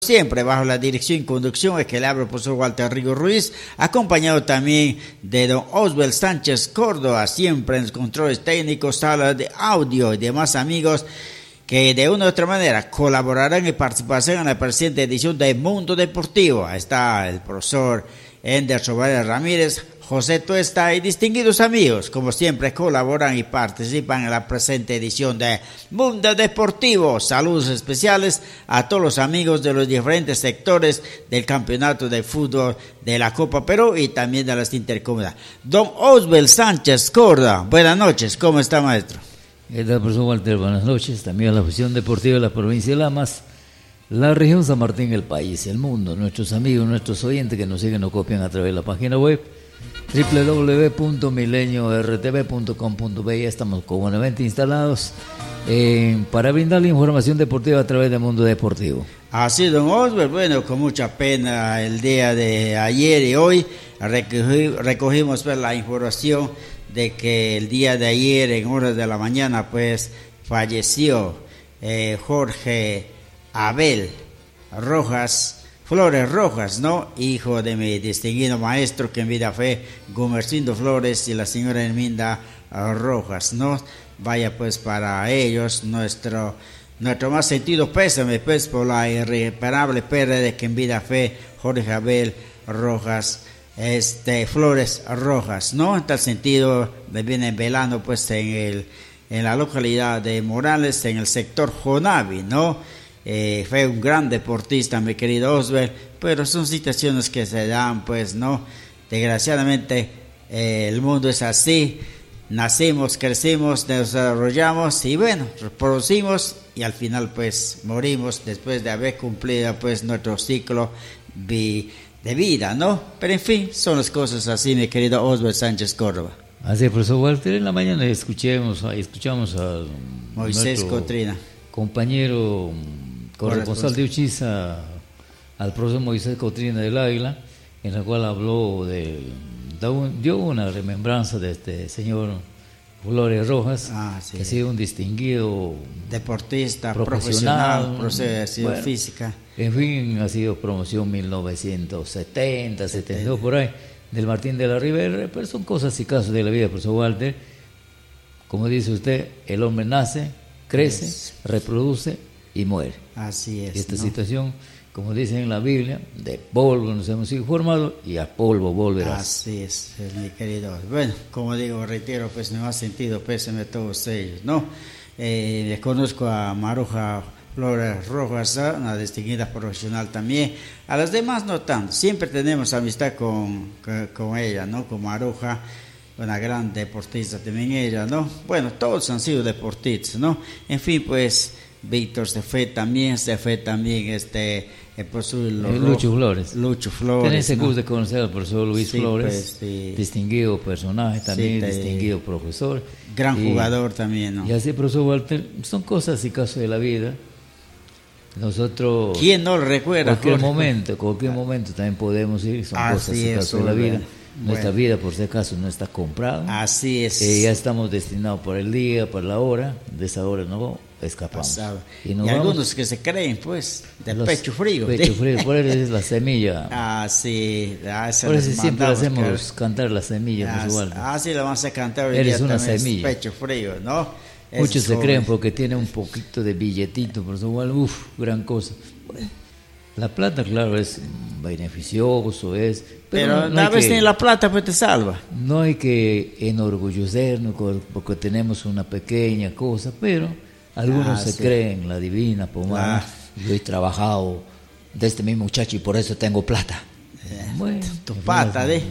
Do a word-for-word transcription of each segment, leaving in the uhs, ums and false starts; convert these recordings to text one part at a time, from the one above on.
Siempre bajo la dirección y conducción es que le habla el profesor Walter Rigo Ruiz, acompañado también de don Oswald Sánchez Córdoba, siempre en los controles técnicos, sala de audio y demás amigos que de una u otra manera colaborarán y participarán en la presente edición de Mundo Deportivo. Ahí está el profesor Enderson Varela Ramírez, José Tuesta y distinguidos amigos, como siempre colaboran y participan en la presente edición de Mundo Deportivo. Saludos especiales a todos los amigos de los diferentes sectores del campeonato de fútbol de la Copa Perú y también de las intercomunidades. Don Oswald Sánchez Córdoba, buenas noches, ¿cómo está, maestro? ¿Qué tal, profesor Walter? Buenas noches, también a la afición deportiva de la provincia de Lamas, la región San Martín, el país, el mundo, nuestros amigos, nuestros oyentes que nos siguen o copian a través de la página web doble u doble u doble u punto milenio r t v punto com punto b. Ya estamos cómodamente instalados eh, para brindarle información deportiva a través del Mundo Deportivo. Así, don Oswald, bueno, con mucha pena el día de ayer y hoy recogí, recogimos pues, la información de que el día de ayer en horas de la mañana pues falleció eh, Jorge Abel Rojas Flores Rojas, ¿no? Hijo de mi distinguido maestro que en vida fue Gumercindo Flores y la señora Herminda Rojas, ¿no? Vaya pues para ellos nuestro nuestro más sentido pésame pues por la irreparable pérdida que en vida fue Jorge Abel Rojas este Flores Rojas, ¿no? En tal sentido me vienen velando pues en el en la localidad de Morales, en el sector Jonavi, ¿no? Eh, fue un gran deportista, mi querido Oswald, pero son situaciones que se dan, pues, ¿no? Desgraciadamente, eh, el mundo es así, nacimos, crecimos, nos desarrollamos y, bueno, reproducimos y al final, pues, morimos después de haber cumplido, pues, nuestro ciclo vi- de vida, ¿no? Pero, en fin, son las cosas así, mi querido Oswald Sánchez Córdoba. Así es, profesor Walter, en la mañana escuchemos, escuchamos a Moisés Cotrina, compañero corresponsal de Uchiza, al profesor Moisés Cotrina del Águila, en la cual habló de, dio una remembranza de este señor Flores Rojas, ah, sí, que ha sido un distinguido deportista, profesional, profesional bueno, física. En fin, ha sido promoción mil novecientos setenta, setenta y dos por ahí, del Martín de la Ribera, pero son cosas y casos de la vida, profesor Walter. Como dice usted, el hombre nace, crece, es. reproduce y muere. Así es. Y esta ¿no? situación, como dicen en la Biblia, de polvo nos hemos sido formados y a polvo volverás. Así es, mi querido. Bueno, como digo, reitero, pues no ha sentido pésame a todos ellos, ¿no? Eh, les conozco a Maruja Flores Rojas, una distinguida profesional también. A las demás no tanto. Siempre tenemos amistad con, con, con ella, ¿no? Con Maruja, una gran deportista también ella, ¿no? Bueno, todos han sido deportistas, ¿no? En fin, pues Víctor se fue también, se fue también este el profesor eh, Lucho Flores. Lucho Flores. Tenés el ¿no? gusto de conocer al profesor Luis sí, Flores, pues, sí. distinguido personaje también, sí, te, distinguido profesor. Gran y, jugador también, ¿no? Y así, profesor Walter, son cosas y casos de la vida. Nosotros... ¿Quién no lo recuerda? Cualquier Jorge? momento, cualquier momento también podemos ir, son así cosas y es, casos de la vida. Bueno. Nuestra vida, por si acaso, no está comprada. Así es. Eh, ya estamos destinados por el día, por la hora. De esa hora no escapamos. Pasado. Y, y algunos que se creen, pues, de Los pecho frío. Pecho frío, por eso es la semilla. Ah, sí. Ah, por eso siempre hacemos que... cantar la semilla. Ah, pues, ah, sí, la vamos a cantar hoy Eres día una también, semilla. Pecho frío, ¿no? Muchos es se joven. creen porque tiene un poquito de billetito, por eso igual, uff, gran cosa. Bueno, la plata, claro, es beneficioso, es... Pero, pero no a veces ni la plata pues te salva. No hay que enorgullecernos porque tenemos una pequeña cosa, pero algunos ah, se sí. creen la divina pomada. Ah. Yo he trabajado de este mismo muchacho y por eso tengo plata. Eh, bueno, tu pata, ¿eh?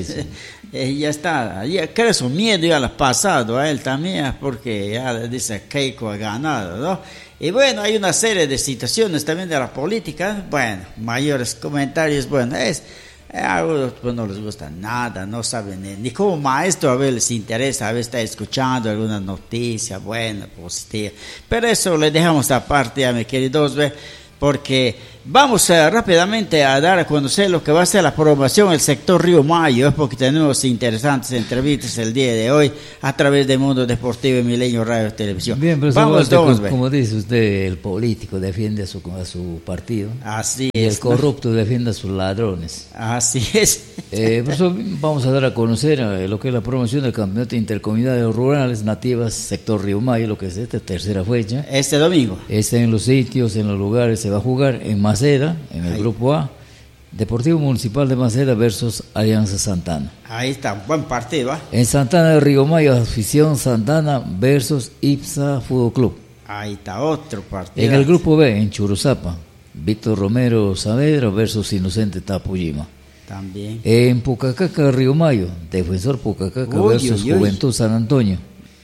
eh, ya está, ya creo su miedo ya lo ha pasado a él también, porque ya le dice Keiko ha ganado, ¿no? Y bueno, hay una serie de situaciones también de la política, bueno, mayores comentarios, bueno, es, a algunos pues, no les gusta nada, no saben ni, ni como maestro a veces les interesa, a veces está escuchando alguna noticia buena, positiva, pero eso le dejamos aparte a mi querido Oswald, porque vamos a, rápidamente a dar a conocer lo que va a ser la programación del sector Río Mayo, es porque tenemos interesantes entrevistas el día de hoy a través de Mundo Deportivo y Milenio Radio y Televisión. Bien, pero vamos, como, como dice usted, el político defiende a su, a su partido. Así y es. El corrupto ¿no? defiende a sus ladrones. Así es. Eh, por eso vamos a dar a conocer eh, lo que es la promoción del Campeonato Intercomunidades Rurales Nativas Sector Río Mayo, lo que es esta tercera fecha. Este domingo. Este en los sitios, en los lugares, se va a jugar en Maceda, en el Ahí. Grupo A, Deportivo Municipal de Maceda versus Alianza Santana. Ahí está, buen partido, ¿eh? En Santana de Río Mayo, Afición Santana versus Ipsa Fútbol Club. Ahí está otro partido. En el Grupo B, en Churuzapa, Víctor Romero Saavedra versus Inocente Tapujima. También. En Pucacaca, Río Mayo, Defensor Pucacaca uy, versus uy, uy. Juventud San Antonio.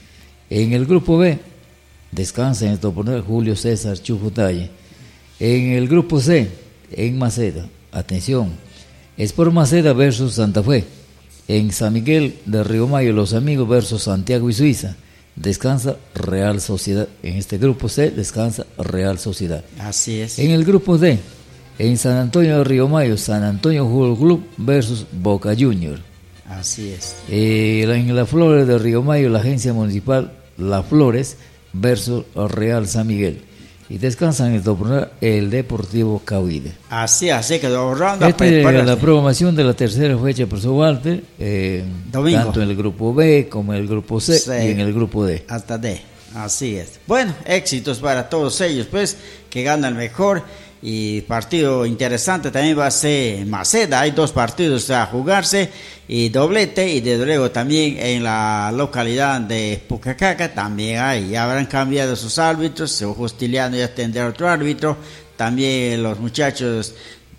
En el Grupo B, descansa en el toponel Julio César Chufutalle. En el Grupo C, en Maceda, atención, Sport Maceda versus Santa Fe. En San Miguel de Río Mayo, Los Amigos versus Santiago y Suiza. Descansa Real Sociedad. En este Grupo C, descansa Real Sociedad. Así es. En el Grupo D, en San Antonio de Río Mayo, San Antonio Fútbol Club versus Boca Junior. Así es. Eh, en la Flores de Río Mayo, la agencia municipal La Flores versus Real San Miguel. Y descansan el, el Deportivo Cauide. Así, así que ahorrando. Este es la programación de la tercera fecha, profesor Walter. Eh, tanto en el Grupo B como en el Grupo C sí. y en el Grupo D. Hasta D. Así es. Bueno, éxitos para todos ellos, pues, que ganan mejor. Y partido interesante también va a ser Maceda, hay dos partidos a jugarse y doblete, y desde luego también en la localidad de Pucacaca también hay, ya habrán cambiado sus árbitros, Justiliano ya tendrá otro árbitro, también los muchachos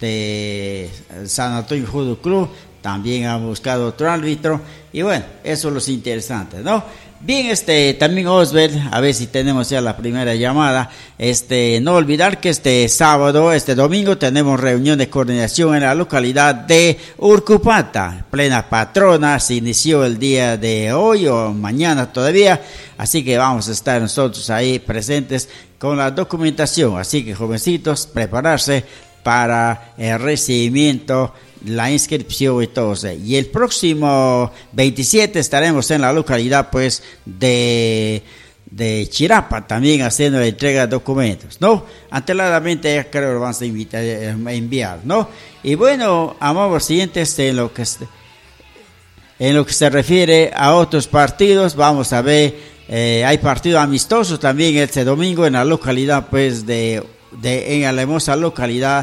de San Antonio Fútbol Club también han buscado otro árbitro, y bueno, eso es lo interesante, ¿no? Bien, este, también Osbert, a ver si tenemos ya la primera llamada. Este, no olvidar que este sábado, este domingo, tenemos reunión de coordinación en la localidad de Urcupata, plena patrona, se inició el día de hoy o mañana todavía, así que vamos a estar nosotros ahí presentes con la documentación, así que jovencitos, prepararse para el recibimiento, la inscripción y todo eso. Y el próximo veintisiete estaremos en la localidad pues de de Chirapa también haciendo la entrega de documentos, ¿no? Anteladamente ya creo que lo vamos a, invitar, a enviar, ¿no? Y bueno, amables siguientes, en lo que en lo que se refiere a otros partidos, vamos a ver, eh, hay partidos amistosos también este domingo en la localidad pues de, de en la hermosa localidad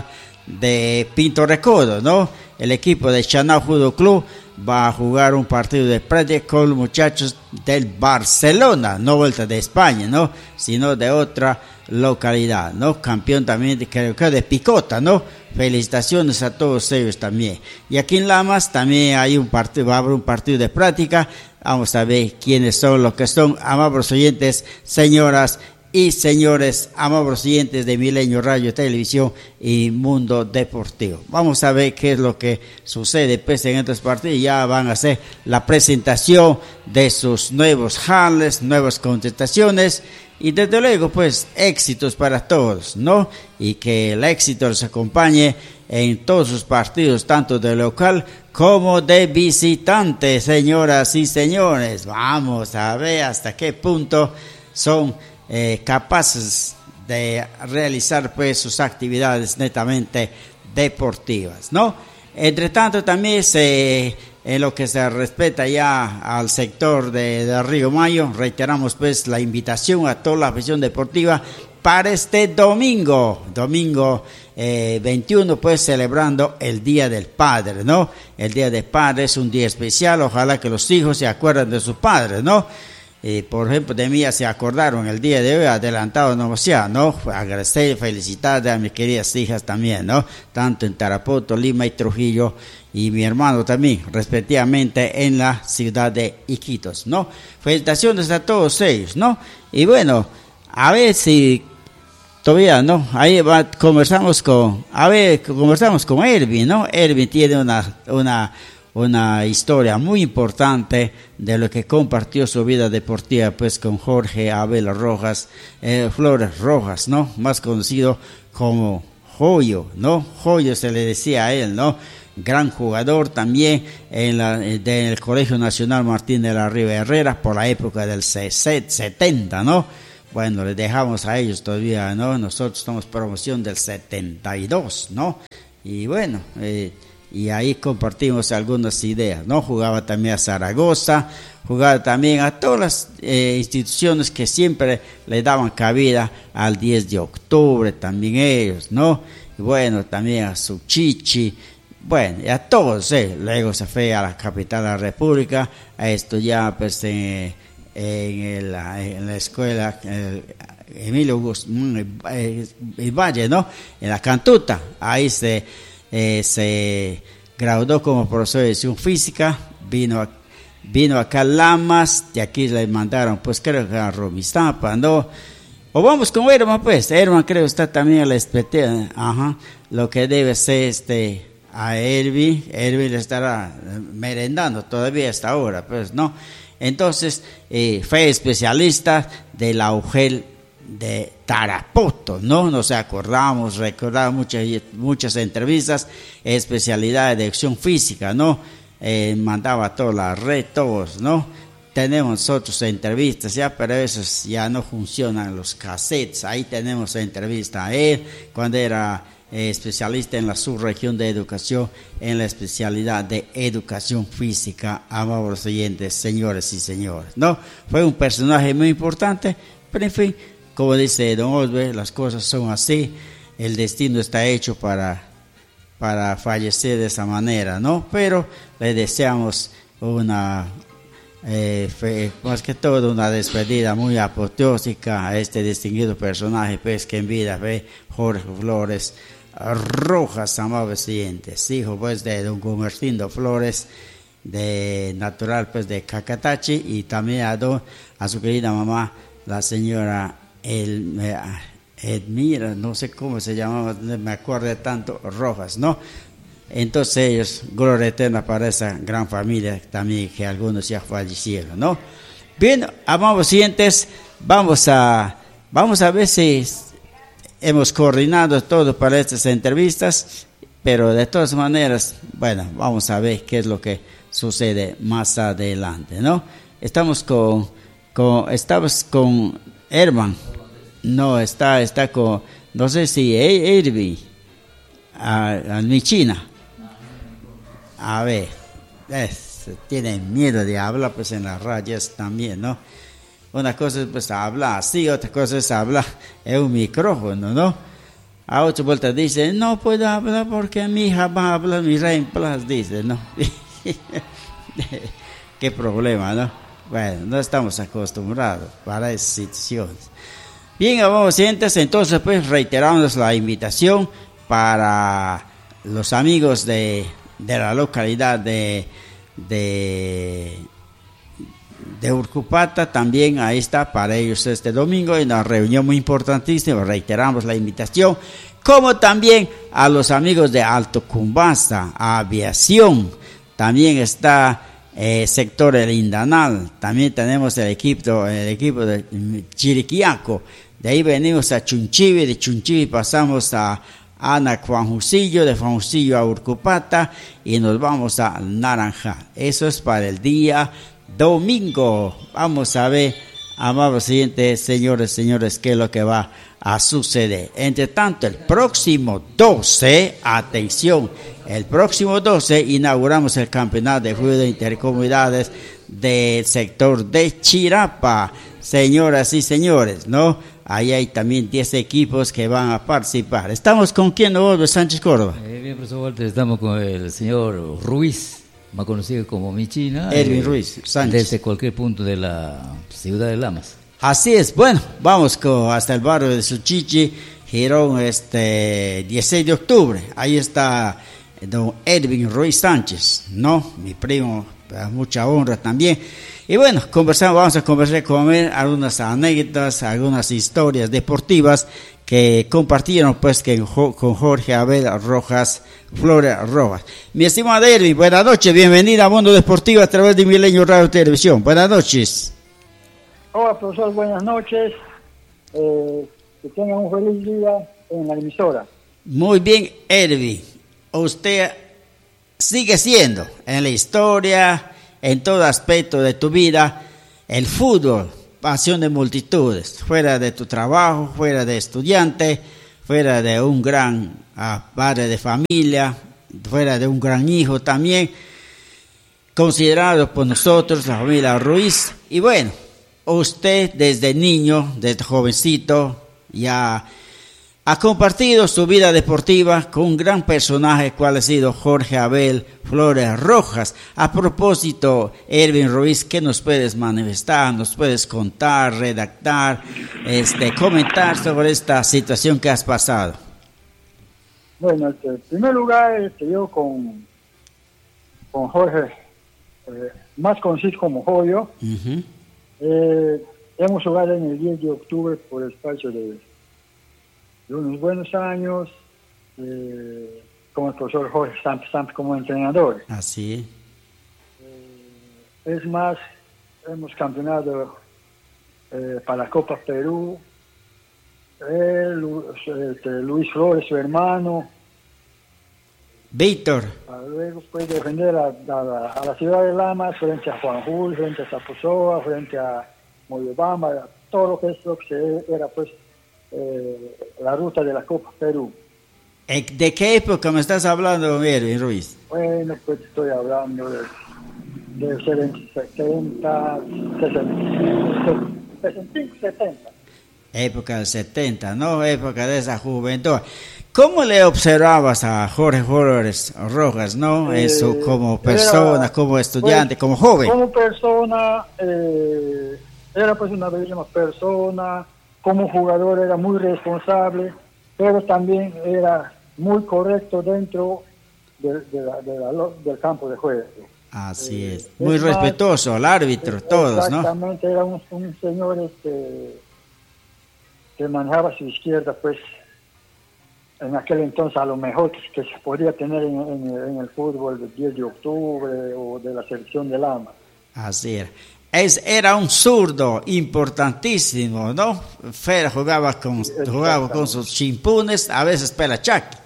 de Pinto Recodo, ¿no? El equipo de Chanao Fútbol Club va a jugar un partido de práctica con los muchachos del Barcelona, no vuelta de España, ¿no? Sino de otra localidad, ¿no? Campeón también de, creo que de Picota, ¿no? Felicitaciones a todos ellos también. Y aquí en Lamas también hay un partido, va a haber un partido de práctica. Vamos a ver quiénes son los que son, amables oyentes, señoras y señores, amables oyentes de Milenio Radio, Televisión y Mundo Deportivo. Vamos a ver qué es lo que sucede pues en estos partidos. Ya van a hacer la presentación de sus nuevos handles, nuevas contestaciones, y desde luego pues éxitos para todos, ¿no? Y que el éxito los acompañe en todos sus partidos, tanto de local como de visitante, señoras y señores. Vamos a ver hasta qué punto son Eh, capaces de realizar pues sus actividades netamente deportivas, ¿no? Entre tanto también se, en lo que se respecta ya al sector de, de Río Mayo, reiteramos pues la invitación a toda la afición deportiva para este domingo, domingo eh, veintiuno, pues celebrando el Día del Padre, ¿no? El Día del Padre es un día especial, ojalá que los hijos se acuerden de sus padres, ¿no? Eh, por ejemplo, de mí ya se acordaron el día de hoy, adelantado no sea, ¿no? Agradecer y felicitar a mis queridas hijas también, ¿no? Tanto en Tarapoto, Lima y Trujillo, y mi hermano también, respectivamente, en la ciudad de Iquitos, ¿no? Felicitaciones a todos ellos, ¿no? Y bueno, a ver si todavía, ¿no? Ahí va, conversamos con, a ver, conversamos con Ervin, ¿no? Ervin tiene una, una, una historia muy importante de lo que compartió su vida deportiva pues con Jorge Abel Rojas, eh, Flores Rojas, ¿no? Más conocido como Joyo, ¿no? Joyo se le decía a él, ¿no? Gran jugador también en la, del Colegio Nacional Martín de la Riva Herrera por la época del setenta, ¿no? Bueno, le dejamos a ellos todavía, ¿no? Nosotros somos promoción del setenta y dos, ¿no? Y bueno, eh, y ahí compartimos algunas ideas, ¿no? Jugaba también a Zaragoza, jugaba también a todas las eh, instituciones que siempre le daban cabida al diez de octubre, también ellos, ¿no? Y bueno, también a Suchichi, bueno, y a todos, ¿eh? Luego se fue a la capital de la República a estudiar, pues, en, en, el, en la escuela el, Emilio Guzmán, el Valle, ¿no? En la Cantuta, ahí se, eh, se graduó como profesor de educación física, vino a, vino acá a Lamas, de aquí le mandaron, pues creo que a Romizapa, ¿no? O vamos con Herman, pues, Herman creo que está también a la expectativa, ajá, lo que debe ser este, a Elvi, Elvi le estará merendando todavía hasta ahora, pues, ¿no? Entonces, eh, fue especialista de la U G E L de Tarapoto, ¿no? Nos acordamos, recordamos muchas, muchas entrevistas, especialidad de educación física, ¿no? Eh, mandaba toda la red, todos, ¿no? Tenemos nosotros entrevistas ya, pero esos ya no funcionan los cassettes. Ahí tenemos entrevista a él cuando era eh, especialista en la subregión de educación, en la especialidad de educación física. Amables oyentes, señores y señores, ¿no? Fue un personaje muy importante, pero en fin, como dice don Osbe, las cosas son así, el destino está hecho para, para fallecer de esa manera, ¿no? Pero le deseamos una, eh, fe, más que todo, una despedida muy apoteósica a este distinguido personaje, pues, que en vida fue Jorge Flores Rojas, amables siguientes, hijo, pues, de don Gumercindo Flores, de natural, pues, de Cacatachi, y también a, don, a su querida mamá, la señora El, Edmira, no sé cómo se llamaba, me acuerdo de tanto, Rojas, ¿no? Entonces ellos, gloria eterna para esa gran familia también, que algunos ya fallecieron, ¿no? Bien, amables oyentes, vamos a, vamos a ver si hemos coordinado todo para estas entrevistas, pero de todas maneras, bueno, vamos a ver qué es lo que sucede más adelante, ¿no? Estamos con, con estamos con Herman. No, está, está con, no sé si Irving, a, a mi China. A ver, es, tienen miedo de hablar, pues, en las radios también, ¿no? Una cosa es, pues, hablar así, otra cosa es hablar en un micrófono, ¿no? A otra vuelta dice, no puedo hablar porque mi hija va a hablar, mi reemplazo, dice, ¿no? Qué problema, ¿no? Bueno, no estamos acostumbrados para esas situaciones. Bien, amables oyentes, entonces, pues, reiteramos la invitación para los amigos de, de la localidad de, de, de Urcupata, también ahí está para ellos este domingo, en una reunión muy importantísima, reiteramos la invitación, como también a los amigos de Alto Cumbasa, Aviación, también está eh, sector El Indanal, también tenemos el equipo, el equipo de Chiriquiaco. De ahí venimos a Chunchivi, de Chunchivi pasamos a Ana Juanjusillo, de Juanjusillo a Urcupata y nos vamos a Naranjal. Eso es para el día domingo. Vamos a ver, amables siguientes, señores, señores, qué es lo que va a suceder. Entre tanto, el próximo doce, atención, el próximo doce inauguramos el campeonato de fútbol de intercomunidades del sector de Chirapa. Señoras y señores, ¿no? Ahí hay también diez equipos que van a participar. ¿Estamos con quién, Osbe Sánchez Córdoba? Eh, bien, profesor Walter, estamos con el señor Ruiz, más conocido como Michina. Erwin eh, Ruiz Sánchez. Desde cualquier punto de la ciudad de Lamas. Así es. Bueno, vamos con, hasta el barrio de Suchichi, Girón, este, dieciséis de octubre. Ahí está don Erwin Ruiz Sánchez, ¿no? Mi primo, mucha honra también. Y bueno, conversamos, vamos a conversar con él algunas anécdotas, algunas historias deportivas que compartieron, pues, que con Jorge Abel Rojas Flores Rojas. Mi estimado Erwin, buenas noches, bienvenida a Mundo Deportivo a través de Milenio Radio y Televisión. Buenas noches. Hola, profesor, buenas noches. Eh, que tengan un feliz día en la emisora. Muy bien, Erwin. Usted sigue siendo en la historia, en todo aspecto de tu vida, el fútbol, pasión de multitudes, fuera de tu trabajo, fuera de estudiante, fuera de un gran uh, padre de familia, fuera de un gran hijo también, considerado por nosotros, la familia Ruiz. Y bueno, usted desde niño, desde jovencito, ya ha compartido su vida deportiva con un gran personaje cual ha sido Jorge Abel Flores Rojas. A propósito, Erwin Ruiz, ¿qué nos puedes manifestar? ¿Nos puedes contar, redactar, este, comentar sobre esta situación que has pasado? Bueno, este, en primer lugar, este, yo con, con Jorge, eh, más conocido como Joyo, uh-huh. eh, hemos jugado en el diez de octubre por el espacio de de unos buenos años, eh, como el profesor Jorge Samp, Samp como entrenador. Así. Eh, es más, hemos campeonado eh, para la Copa Perú. Él, este, Luis Flores, su hermano. Víctor. Luego puede defender a, a, a la ciudad de Lamas frente a Juan Jul, frente a Zaposoa, frente a Moyobamba, todo lo que es lo que se era pues Eh, la ruta de la Copa Perú. ¿De qué época me estás hablando, Erwin Ruiz? Bueno, pues estoy hablando de, de setenta, sesenta y cinco, setenta. Época del setenta, ¿no? Época de esa juventud. ¿Cómo le observabas a Jorge Flores Rojas, no? Eh, Eso, como persona, era, como estudiante, pues, como joven. Como persona, eh, era pues una bellísima persona. Como jugador era muy responsable, pero también era muy correcto dentro de, de la, de la, del campo de juego. Así eh, es, muy es respetuoso al árbitro, eh, todos, exactamente, ¿no? Exactamente, era un, un señor este, que manejaba su izquierda, pues, en aquel entonces a lo mejor que, que se podía tener en, en, en el fútbol del diez de octubre o de la selección de Lama. Así era. Es, era un zurdo importantísimo, ¿no? Fer jugaba con, jugaba con sus chimpunes, a veces pelachaki.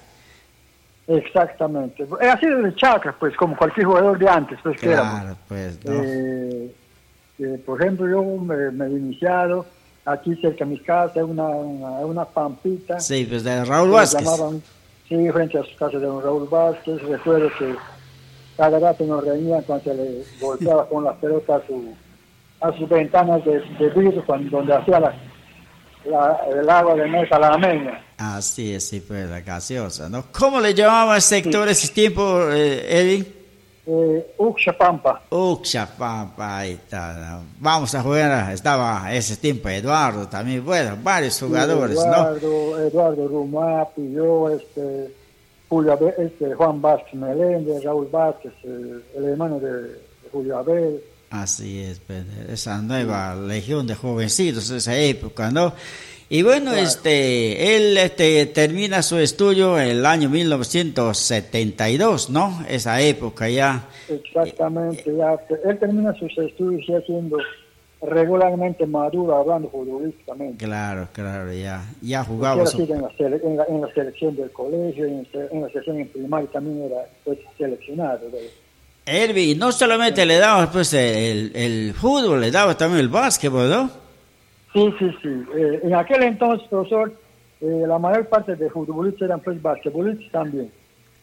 Exactamente. Ha sido de chakra, pues, como cualquier jugador de antes. Pues, claro, que pues, ¿no? Eh, eh, por ejemplo, yo me, me he iniciado aquí cerca de mi casa, una, una, una pampita. Sí, pues de Raúl Vázquez. Llamaban, sí, frente a su casa de don Raúl Vázquez. Recuerdo que cada rato nos reían cuando se le golpeaba con la pelota a su... a sus ventanas de, de vidrio cuando, donde hacía la, la, el agua de mesa la ameña. Así es, sí, pues la gaseosa, ¿no? ¿Cómo le llamaban al sector sí. ese tiempo, eh, Edwin? Eh, Uxapampa. Uxapampa, ahí está, ¿no? Vamos a jugar, estaba ese tiempo Eduardo también, bueno, varios jugadores, sí, Eduardo, ¿no? Eduardo Rumapi, yo, este, Julio Abel, este, Juan Vázquez Meléndez, Raúl Vázquez, el, el hermano de, de Julio Abel. Así es, pues, esa nueva legión de jovencitos, esa época, ¿no? Y bueno, claro. este, él este, termina su estudio en el año mil novecientos setenta y dos, ¿no? Esa época ya. Exactamente, eh, ya, él termina sus estudios ya siendo regularmente maduro, hablando futbolísticamente. Claro, claro, ya, ya jugaba. Su... En, la sele, en, la, en la selección del colegio, en, en la selección en primaria también era pues, seleccionado. ¿Verdad? Erwin, no solamente le daba pues el, el fútbol, le daba también el básquetbol, ¿no? Sí, sí, sí. Eh, en aquel entonces, profesor, eh, la mayor parte de futbolistas eran pues basquetbolistas también.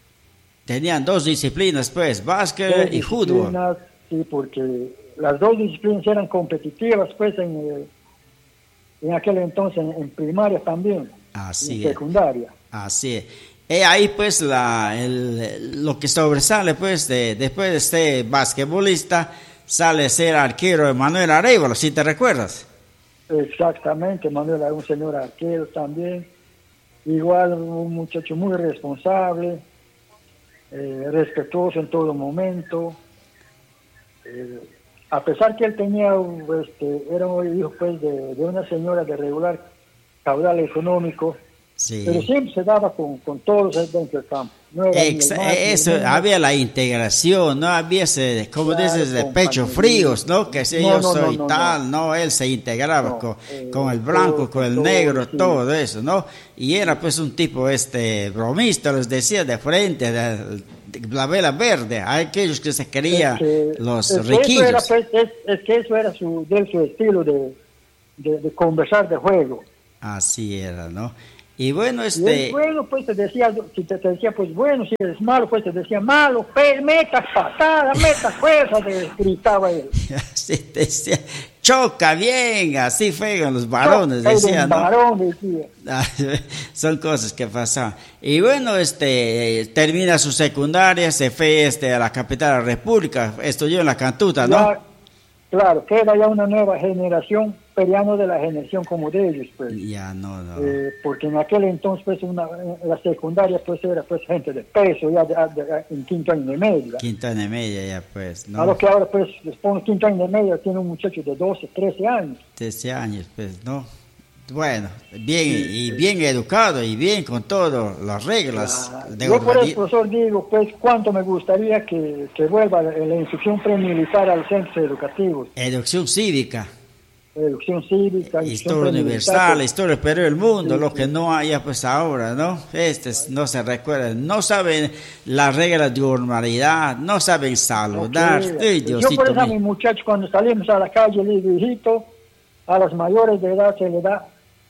Tenían dos disciplinas, pues, básquet dos y fútbol. Sí, porque las dos disciplinas eran competitivas, pues, en, eh, en aquel entonces, en, en primaria también, así en es. secundaria. Así es. Y ahí pues la, el, lo que sobresale pues de, después de ser basquetbolista sale a ser arquero de Manuel Arévalo, si te recuerdas. Exactamente, Manuel era un señor arquero también, igual un muchacho muy responsable, eh, respetuoso en todo momento, eh, a pesar que él tenía, este, era un hijo pues de, de una señora de regular caudal económico. Sí. Pero siempre se daba con, con todos dentro del campo. No era Ex- ni el más, ni el eso, menos. había la integración, no había ese, como Claro, dices, de pecho compañerismo. fríos, ¿no? Que si No, yo no, soy no, no, tal, no. él se integraba No, con, eh, con el blanco, todo, con el todo, negro, sí. todo eso, ¿no? Y era pues un tipo este bromista, les decía de frente, de, de la vela verde, a aquellos que se querían Es que- los es que riquillos. Eso era, pues, es, es que eso era su, de su estilo de, de, de conversar de juego. Así era, ¿no? Y bueno, Y este... él, bueno, pues te decía, si te, te decía, pues bueno, si eres malo, pues te decía malo, pero metas patadas, metas fuerza, te gritaba él. Así decía, choca bien, así fegan los varones, Choca, decían, ¿no? varón, decía. Son cosas que pasan. Y bueno, este termina su secundaria, se fue este, a la capital de la República, estudió en la Cantuta, ¿no? Ya, claro, queda ya una nueva generación, pero ya no de la generación como de ellos, pues. Ya, no, no. Eh, porque en aquel entonces, pues, una, la secundaria, pues, era pues gente de peso, ya de, de- de- en quinto año de media. Quinto año y media ya, pues, A lo ¿no? que ahora, pues, después de quinto año de media, tiene un muchacho de doce, trece años. trece años, pues, ¿no? Bueno, bien, y bien educado, y bien con todas las reglas Ah, de yo por organi- eso, profesor, digo, pues, cuánto me gustaría que, que vuelva la, la instrucción premilitar a los centros educativos. educación cívica. Educación cívica, Historia instrucción universal, premilitar, historia del Perú del mundo, Sí, lo sí. que no haya pues ahora, ¿no? Este no se recuerdan, no saben las reglas de normalidad, no saben saludar. Ok. Ay, Yo Diosito por eso a mío. mis muchachos cuando salimos a la calle le digo, hijito, a las mayores de edad se le da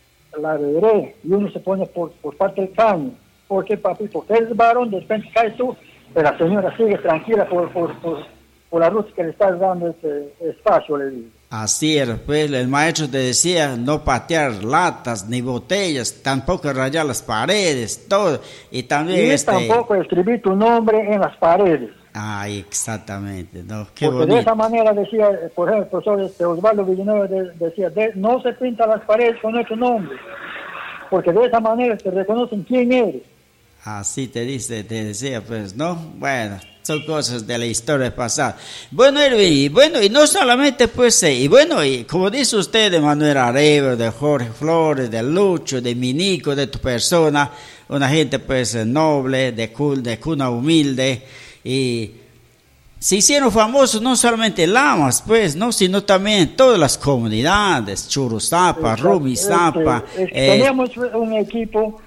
la veré y uno se pone por, por parte del caño. ¿Por qué, papi? Porque eres varón, de repente caes tú, pero la señora sigue tranquila por, por, por, por la ruta que le estás dando ese espacio, le digo. Así era, pues el maestro te decía no patear latas ni botellas, tampoco rayar las paredes, todo. Y también Y este... tampoco escribir tu nombre en las paredes. Ay, exactamente, ¿no? Qué Porque de bonito. esa manera decía, eh, por ejemplo, el profesor este, Osvaldo Villanueva de- decía, de- no se pintan las paredes con nuestro nombre, porque de esa manera te reconocen quién eres. Así te dice, te decía, pues, ¿no? Bueno, son cosas de la historia pasada. Bueno, Erwin, y bueno, y no solamente, pues, eh, y bueno, y como dice usted de Manuel Arevalo, de Jorge Flores, de Lucho, de Minico, de tu persona, una gente, pues, eh, noble, de, cul- de cuna humilde, y se hicieron famosos no solamente en Lamas, pues, ¿no? Sino también en todas las comunidades, Churuzapa, Exacto. Rumizapa, Este, este, eh, teníamos un equipo,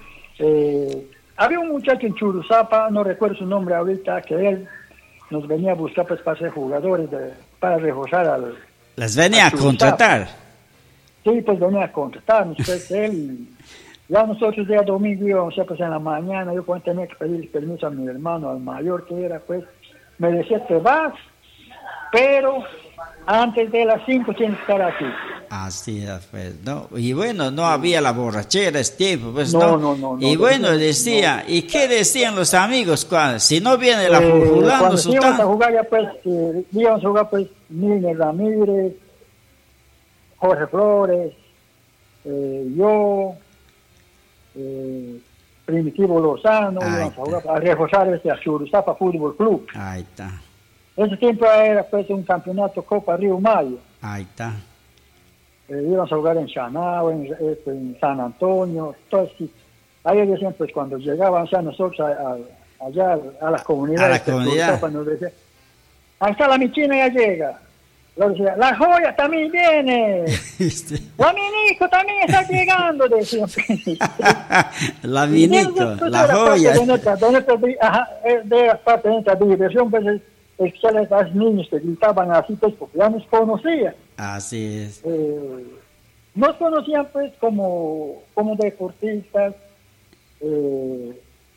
eh, había un muchacho en Churuzapa, no recuerdo su nombre ahorita, que él nos venía a buscar pues para ser jugadores, de, para reforzar al... les venía a Churuzapa. contratar. Sí, pues venía a contratarnos, pues él, y ya nosotros día domingo íbamos pues en la mañana, yo cuando tenía que pedir permiso a mi hermano, al mayor que era, pues, me decía, te vas, pero antes de las cinco tienes que estar aquí. Así es, pues, ¿no? Y bueno, no había la borrachera ese tiempo, pues, No, ¿no? no, no, y no, bueno, no, decía, ¿y qué decían los amigos cuando, si no viene la Eh, fulano, cuando íbamos a sultán? jugar ya pues, eh, íbamos a jugar pues, Miguel Ramírez, Jorge Flores, eh, yo, eh, Primitivo Lozano, Ahí íbamos a está. jugar a reforzar este a Churuzapa Fútbol Club. Ahí está, Ese tiempo era pues un campeonato Copa Río Mayo. ahí está. Eh, íbamos a jugar en Chanao, en, este, en San Antonio, todo así. Ahí decían, pues cuando llegaban ya nosotros a, a- allá a las comunidades, A la de comunidad. Churuzapa, nos decían, ahí está la Michina, ya llega. Luego decía, la joya también viene. Este, Guaminico también está llegando, decían. la Y de- Minico, de- de- la de joya. parte De nuestra, de nuestra, ajá, eh, de la parte de nuestra diversión, pues, es, es que a los niños que gritaban así, pues, porque ya nos conocían. Así es. Eh, nos conocían, pues, como, como deportistas. Eh,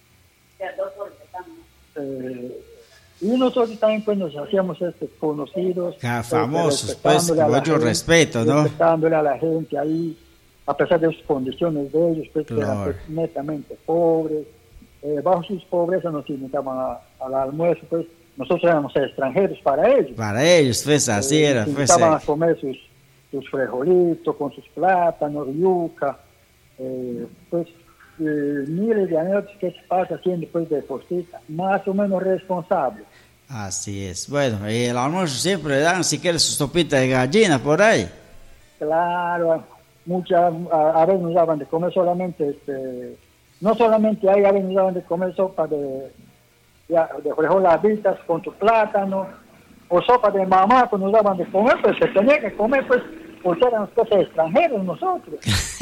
eh, y nosotros también, pues, nos hacíamos este, conocidos. Ja, este, famosos, pues, respetándole a con la mucho gente, respeto, ¿no? Respetándole a la gente ahí, a pesar de sus condiciones de ellos, pues, que eran Claro. pues, netamente pobres. Eh, bajo sus pobrezas nos invitaban a- al almuerzo, pues, nosotros éramos extranjeros para ellos. Para ellos, pues, así Eh, era, nos pues. invitaban eh, a comer sus, sus frijolitos con sus plátanos, yuca, eh, pues eh, miles de años que se pasa haciendo pues deportista, más o menos responsable. Así es. Bueno, y el almuerzo siempre le dan, si quieres, su sopita de gallina por ahí. Claro, muchas, a, a veces nos daban de comer solamente este, no solamente ahí habían daban de comer sopa de, de, de frijoles habitas con tu plátano, o sopa de mamá que nos daban de comer, pues se tenía que comer, pues, porque eran cosas extranjeros nosotros.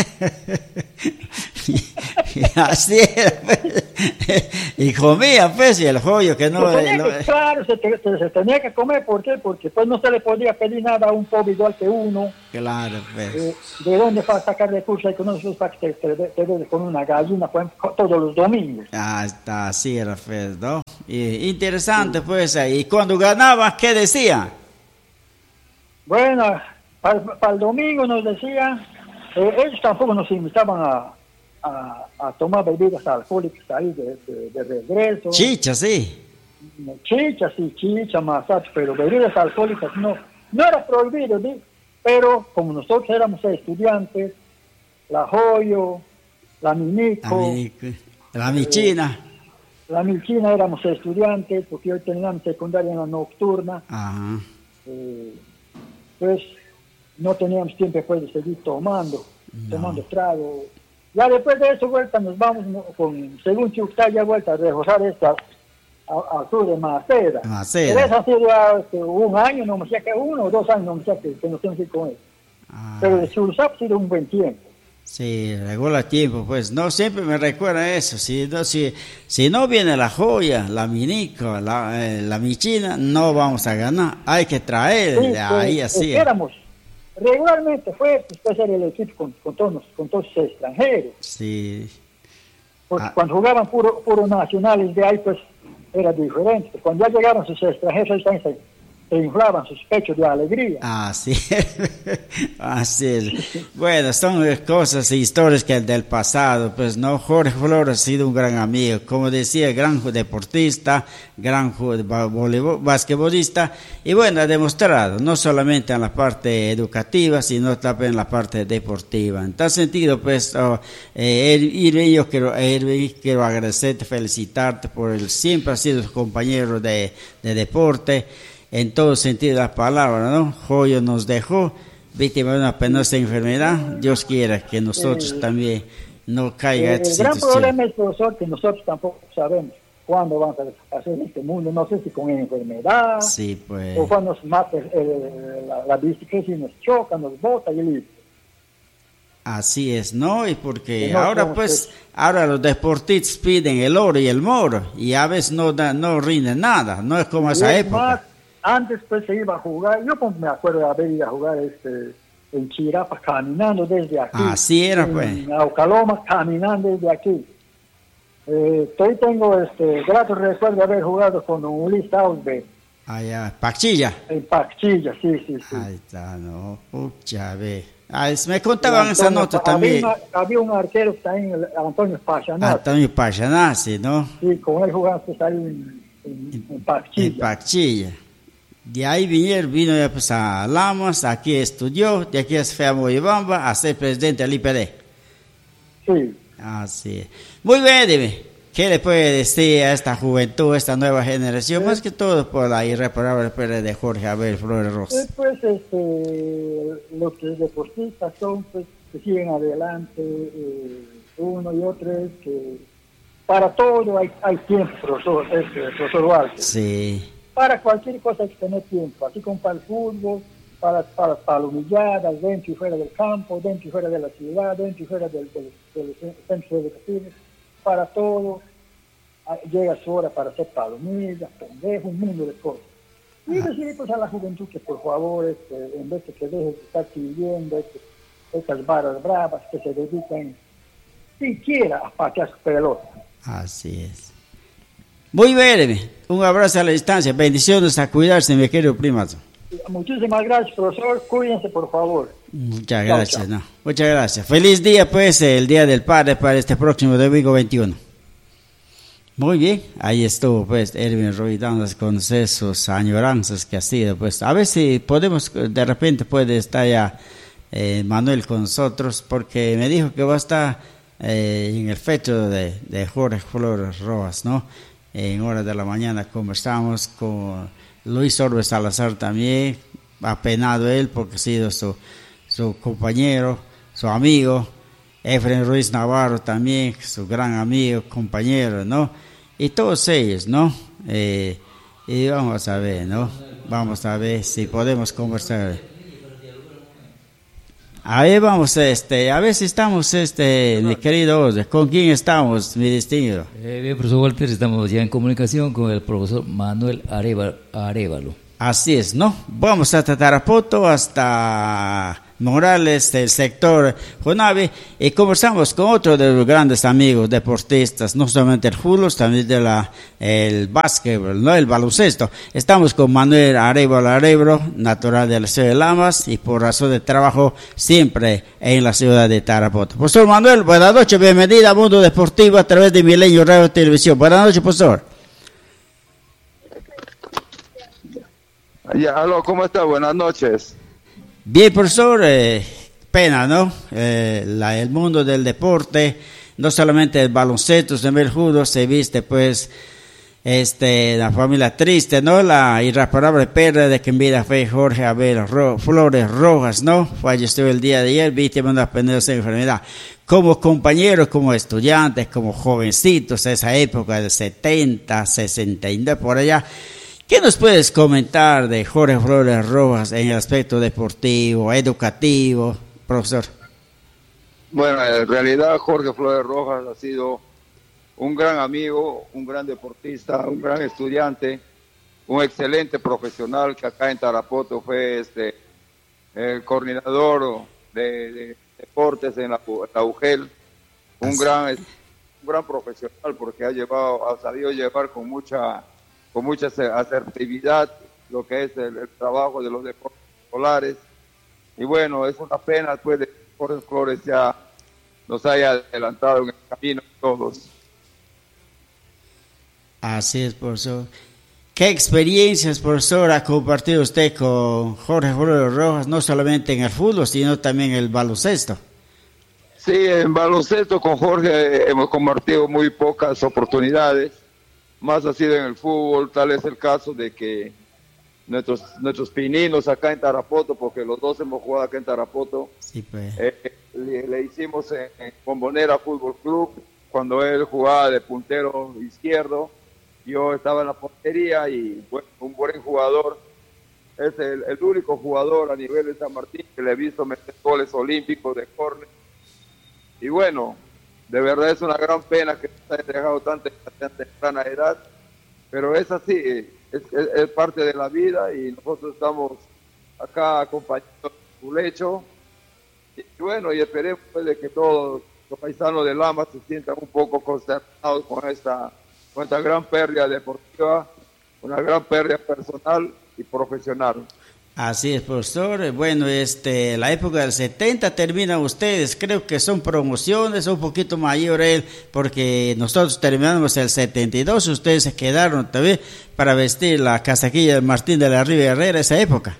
Así era, pues. Y comía, pues, y el joyo que no... Se no que, claro, se, se, se tenía que comer, ¿por qué? Porque pues no se le podía pedir nada a un pobre igual que uno. Claro, pues. Eh, ¿De dónde vas a sacar recursos económicos para que te, te, te des con una gallina pues, todos los domingos? Ah, está, así era, pues, ¿no? Y, interesante, sí. Pues, y cuando ganabas, ¿qué decía? Bueno, para, para el domingo nos decían, eh, ellos tampoco nos invitaban a, a, a tomar bebidas alcohólicas ahí de, de, de regreso. Chicha, sí. Chicha, sí, chicha, masaje, pero bebidas alcohólicas no, no era prohibido, ¿sí? Pero como nosotros éramos estudiantes, la Joyo, la Minico, la, Minico, la Michina. Eh, la Michina éramos estudiantes, porque hoy teníamos secundaria en la nocturna. Ajá. Eh, pues no teníamos tiempo después de seguir tomando, no. tomando trago. Ya después de eso, vuelta, nos vamos con, según Chuctá, ya vuelta a reforzar esta al sur de Maceda. Maceda. Pero eso ha sido hace un año, no me sé que uno o dos años, no me sé que, que nos tenemos que ir con él. Ah. Pero de Sursap ha sido un buen tiempo. Sí, regula tiempo, pues. No, siempre me recuerda eso. Si no, si, si no viene la Joya, la Minico, la, eh, la Michina, no vamos a ganar. Hay que traer sí, de ahí pues, así. Éramos, regularmente fue pues, ser el equipo con, con, todos, con todos los extranjeros. Sí. Porque ah. cuando jugaban puro, puro nacionales de ahí, pues era diferente. Cuando ya llegaron sus extranjeros, ahí se, se inflaban sus pechos de alegría. Así así es. Bueno, son cosas e historias que del pasado, pues no. Jorge Flores ha sido un gran amigo, como decía, gran deportista, gran basquetbolista, y bueno, ha demostrado, no solamente en la parte educativa, sino también en la parte deportiva. En tal sentido, pues, oh, eh, Irving, yo quiero, Irving, quiero agradecerte, felicitarte por el siempre ha sido compañero de, de deporte, en todo sentido de la palabra, ¿no? Joyo nos dejó, víctima de una penosa enfermedad. Dios quiera que nosotros eh, también no caiga eh, esta el situación. El gran problema es, profesor, que nosotros tampoco sabemos cuándo vamos a hacer este mundo. No sé si con enfermedad, sí, pues. o cuando nos mata eh, la, la bicicleta y nos choca, nos bota y listo. Así es, ¿no? Y porque no, ahora no, pues, pues, ahora los deportistas piden el oro y el moro, y a veces no, da, no rinden nada, no es como esa época. Más, antes pues se iba a jugar, yo me acuerdo de haber ido a jugar este, en Chirapa caminando desde aquí. Así era, en, pues. En Aucaloma caminando desde aquí. Eh, hoy tengo este grato recuerdo de haber jugado con Ulises Ausberg. Allá, Pachilla. En Pachilla, sí, sí, sí. Ahí está, no, pucha, ve. Ah, me contaban esa nota también. Una, había un arquero que también, Antonio Pachanazzi. Antonio Pachanazzi, ¿no? Sí, con él jugamos ahí en, en, en Pachilla. En Pachilla. De ahí vinieron, vino ya pues a Lamas, aquí estudió, de aquí se fue a Moyobamba a ser presidente del I P D. Sí. Así es. Muy bien, dime, ¿qué le puede decir a esta juventud, a esta nueva generación? Sí. Más que todo por la irreparable pérdida de Jorge Abel Flores Ross. Pues, este, los que deportistas son, pues, que siguen adelante, eh, uno y otro es que para todo hay, hay tiempo, profesor, este, profesor Walter. Sí. Para cualquier cosa hay que tener tiempo, así como para el fútbol, para, para palomilladas, dentro y fuera del campo, dentro y fuera de la ciudad, dentro y fuera del, del, del centro educativo, para todo llega su hora para hacer palomillas, pendejos, un mundo de cosas. Y decirle pues a la juventud que por favor, este, en vez de que deje de estar siguiendo este, estas barras bravas, que se dediquen siquiera a patear su pelota. Así es. Muy bien, un abrazo a la distancia, bendiciones, a cuidarse, mi querido primazo. Muchísimas gracias, profesor, cuídense por favor. Muchas gracias, chao, chao. No, muchas gracias. Feliz día pues, el Día del Padre para este próximo domingo veintiuno. Muy bien, ahí estuvo pues Erwin Roy dándonos con sus añoranzas que ha sido, pues a ver si podemos, de repente puede estar ya eh, Manuel con nosotros, porque me dijo que va a estar eh, en el fecho de, de Jorge Flores Rojas, ¿no? En horas de la mañana conversamos con Luis Orbe Salazar también, apenado él porque ha sido su, su compañero, su amigo, Efren Ruiz Navarro también, su gran amigo, compañero, ¿no? Y todos ellos, ¿no? Eh, y vamos a ver, ¿no? Vamos a ver si podemos conversar. A ver, vamos, este, a ver si estamos, este, mi querido Oscar, ¿con quién estamos, mi distinguido? Eh, bien, profesor Walter, estamos ya en comunicación con el profesor Manuel Arévalo. Así es, ¿no? Vamos hasta Tarapoto, hasta Morales, del sector Jonavi, y conversamos con otro de los grandes amigos deportistas, no solamente el fútbol, también de la, el básquetbol, ¿no? El baloncesto. Estamos con Manuel Arévalo Arévalo, natural de la ciudad de Lamas, y por razón de trabajo siempre en la ciudad de Tarapoto. Profesor Manuel, buenas noches, bienvenida a Mundo Deportivo a través de Milenio Radio y Televisión. Buenas noches, profesor. Ya, aló, ¿cómo está? Buenas noches. Bien, profesor, eh, pena, ¿no? Eh, la, el mundo del deporte, no solamente el baloncesto, también el fútbol, se viste, pues, este, la familia triste, ¿no? La irreparable pérdida de que en vida fue Jorge Abel Ro, Flores Rojas, ¿no? Falleció el día de ayer, víctima de una penosa enfermedad. Como compañeros, como estudiantes, como jovencitos, esa época del setenta, sesenta y nueve, por allá. ¿Qué nos puedes comentar de Jorge Flores Rojas en el aspecto deportivo, educativo, profesor? Bueno, en realidad Jorge Flores Rojas ha sido un gran amigo, un gran deportista, un gran estudiante, un excelente profesional que acá en Tarapoto fue este el coordinador de, de deportes en la, la U G E L, un gran, un gran profesional porque ha llevado, ha sabido llevar con mucha con mucha asertividad lo que es el, el trabajo de los deportes escolares. Y bueno, es una pena pues de que Jorge Flores ya nos haya adelantado en el camino de todos. Así es, profesor. ¿Qué experiencias, profesor, ha compartido usted con Jorge Flores Rojas, no solamente en el fútbol, sino también en el baloncesto? Sí, en baloncesto con Jorge hemos compartido muy pocas oportunidades. Más ha sido en el fútbol, tal es el caso de que nuestros nuestros pininos acá en Tarapoto, porque los dos hemos jugado acá en Tarapoto, sí, pues. eh, le, le hicimos en, en Bombonera Fútbol Club, cuando él jugaba de puntero izquierdo, yo estaba en la portería y bueno, un buen jugador, es el, el único jugador a nivel de San Martín que le he visto meter goles olímpicos de córner, y bueno, de verdad es una gran pena que se haya dejado tanta tan temprana edad, pero es así, es, es, es parte de la vida y nosotros estamos acá acompañando su lecho. Y bueno, y esperemos pues, de que todos los paisanos de Lama se sientan un poco consternados con esta, con esta gran pérdida deportiva, una gran pérdida personal y profesional. Así es, profesor. Bueno, este, la época del setenta terminan ustedes, creo que son promociones, un poquito mayor él, porque nosotros terminamos el setenta y dos, ustedes se quedaron también para vestir la casaquilla de Martín de la Riva Herrera esa época.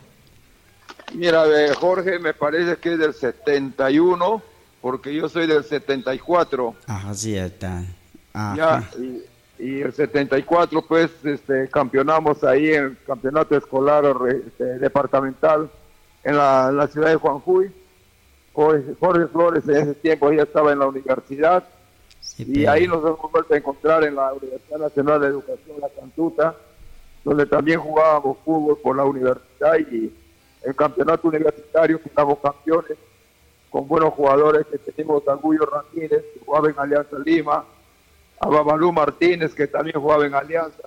Mira, de Jorge me parece que es del setenta y uno, porque yo soy del setenta y cuatro. Ajá, sí, está. Ajá. Ya, y, y el setenta y cuatro pues este campeonamos ahí en el campeonato escolar este, departamental en la, en la ciudad de Juanjuy. Jorge, Jorge Flores en ese tiempo ya estaba en la universidad, sí, y pero... ahí nos hemos vuelto a encontrar en la Universidad Nacional de Educación La Cantuta, donde también jugábamos fútbol por la universidad, y el campeonato universitario quedamos campeones con buenos jugadores que tenemos, a Gullo Ramírez, que jugaba en Alianza Lima, a Babalú Martínez, que también jugaba en Alianza.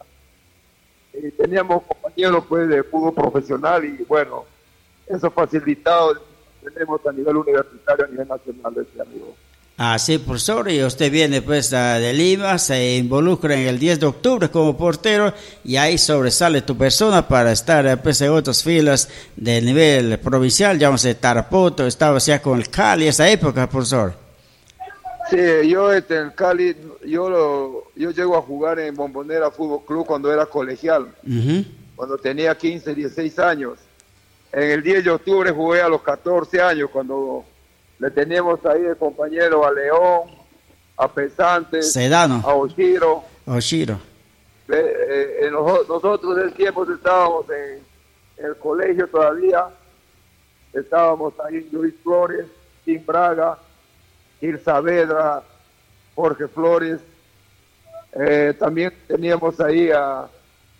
Y teníamos compañeros pues de fútbol profesional y bueno, eso facilitado tenemos a nivel universitario, a nivel nacional de este amigo. Ah, sí, profesor, y usted viene pues de Lima, se involucra en el diez de octubre como portero y ahí sobresale tu persona para estar pues, en otras filas del nivel provincial, llámase Tarapoto, estaba ya con el Cali esa época, profesor. Sí, yo este, en Cali, yo lo, yo llego a jugar en Bombonera Fútbol Club cuando era colegial, uh-huh. cuando tenía quince, dieciséis años. En el diez de octubre jugué a los catorce años, cuando le teníamos ahí de compañero a León, a Pesantes, Sedano, a Oshiro. Oshiro. Eh, eh, eh, nosotros, nosotros en tiempos estábamos en, en el colegio todavía, estábamos ahí en Luis Flores, Tim Braga, Gil Saavedra, Jorge Flores. Eh, también teníamos ahí a, a,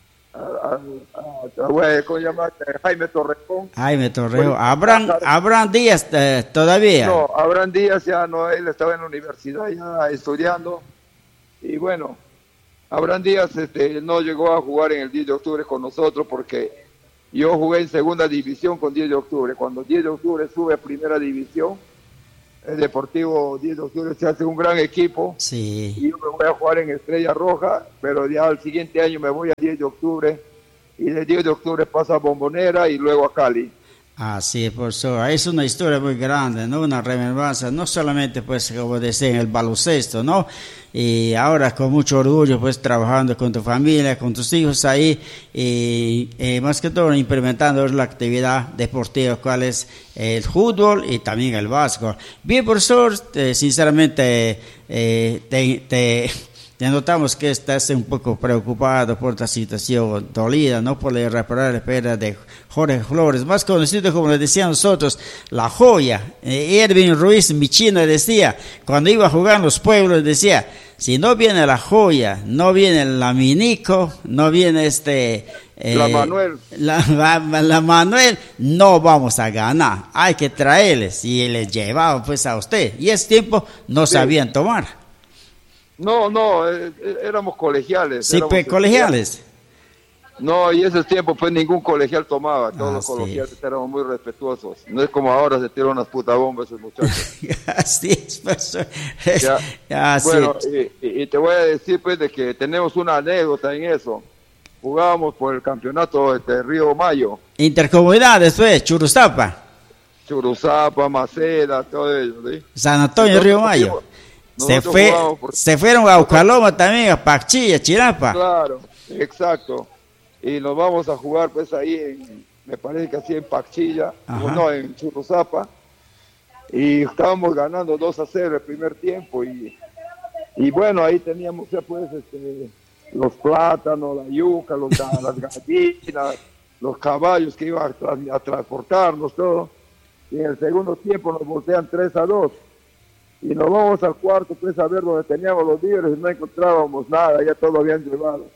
a, a, a ¿cómo se llama? Jaime Torrejón. Jaime Torrejón. Abraham, Abraham Díaz eh, todavía. No, Abraham Díaz ya no, él estaba en la universidad ya estudiando. Y bueno, Abraham Díaz este, no llegó a jugar en el diez de octubre con nosotros porque yo jugué en segunda división con diez de octubre. Cuando diez de octubre sube a primera división, el Deportivo diez de octubre se hace un gran equipo. Sí. Y yo me voy a jugar en Estrella Roja, pero ya al siguiente año me voy a diez de octubre. Y de diez de octubre paso a Bombonera y luego a Cali. Así es, profesor. Es una historia muy grande, ¿no? Una remembranza, no solamente, pues, como decía, en el baloncesto, ¿no? Y ahora con mucho orgullo, pues, trabajando con tu familia, con tus hijos ahí, y, y más que todo implementando la actividad deportiva, cual es el fútbol y también el básquetbol. Bien, profesor, eh, sinceramente, eh, te... te Ya notamos que estás un poco preocupado por esta situación dolida, no por reparar la pérdida de Jorge Flores, más conocido como le decían nosotros, la joya. Eh, Erwin Ruiz Michina decía, cuando iba a jugar en los pueblos, decía, si no viene la joya, no viene el Laminico, no viene este... Eh, la Manuel. La, la, la Manuel, no vamos a ganar, hay que traerles. Y les llevaban pues a usted, y ese tiempo no sí. sabían tomar. No, no, eh, éramos colegiales. Sí, éramos pues, colegiales. No, y ese tiempo pues ningún colegial tomaba, todos ah, los sí. colegiales éramos muy respetuosos. No es como ahora se tiran unas putabombas esos muchachos. Así es, pues. Es, ya, así bueno, es. Y, y te voy a decir pues de que tenemos una anécdota en eso. Jugábamos por el campeonato de Río Mayo. Intercomunidades, pues, Churuzapa. Churuzapa, Maceda, todo ello, ¿sí? San Antonio, Río Mayo. Se, fue, por... se fueron a Ucaloma también, a Pachilla, Chirapa. Claro, exacto. Y nos vamos a jugar pues ahí, en, me parece que así en Pachilla, o no, en Churuzapa. Y estábamos ganando dos a cero el primer tiempo. Y, y bueno, ahí teníamos ya pues este, los plátanos, la yuca, los, las gallinas, los caballos que iban a, a transportarnos, todo. Y en el segundo tiempo nos voltean tres a dos. Y nos vamos al cuarto pues a ver donde teníamos los víveres y no encontrábamos nada, ya todo habían llevado.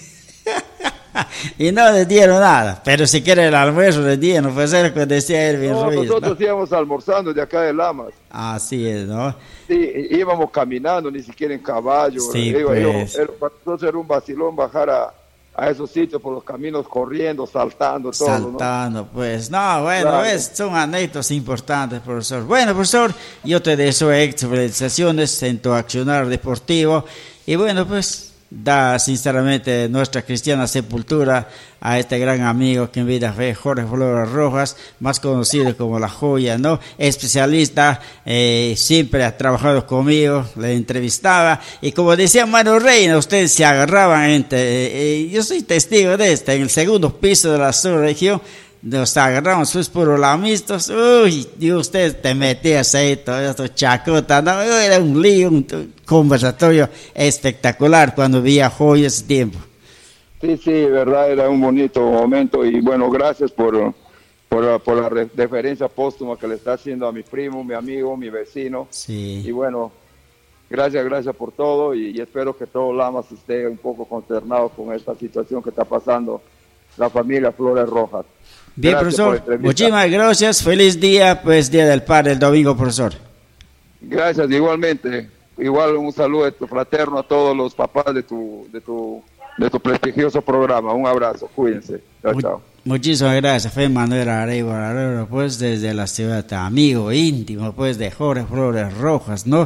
Y no les dieron nada, pero si quiere el almuerzo les dieron, pues era lo que decía Erwin no, Ruiz. Nosotros ¿no? íbamos almorzando de acá de Lamas. Así es, ¿no? Sí, íbamos caminando, ni siquiera en caballo. Sí, Iba, pues. íbamos, era, para nosotros era un vacilón bajar a, a esos sitios por los caminos corriendo, saltando, todo. Saltando, ¿no? Pues, no, bueno, claro. es, son anécdotas importantes, profesor. Bueno, profesor, yo te deseo felicitaciones en tu accionar deportivo y bueno, pues, da sinceramente nuestra cristiana sepultura a este gran amigo que en vida fue Jorge Flores Rojas, más conocido como La Joya, ¿no? Especialista, eh, siempre ha trabajado conmigo, le entrevistaba y como decía Mano Reina, ustedes se agarraban entre, eh, eh, yo soy testigo de esto, en el segundo piso de la subregión, nos agarramos pues por los amistos, uy, y usted te metías ahí todo esto, chacota, no, era un lío, un conversatorio espectacular cuando vi a Joya ese tiempo. Sí, sí, verdad, era un bonito momento y bueno, gracias por, por, por la referencia póstuma que le está haciendo a mi primo, mi amigo, mi vecino. Sí. Y bueno, gracias, gracias por todo y, y espero que todo Lamas esté un poco consternado con esta situación que está pasando la familia Flores Rojas. Bien, gracias, profesor, muchísimas gracias, feliz día, pues Día del Padre el domingo, profesor. Gracias, igualmente, igual un saludo fraterno a todos los papás de tu, de tu, de tu prestigioso programa, un abrazo, cuídense, chao, Mu chao. Muchísimas gracias, fue Manuel Arevalo Arevalo, pues desde la ciudad, amigo íntimo, pues de Jorge Flores Rojas, ¿no?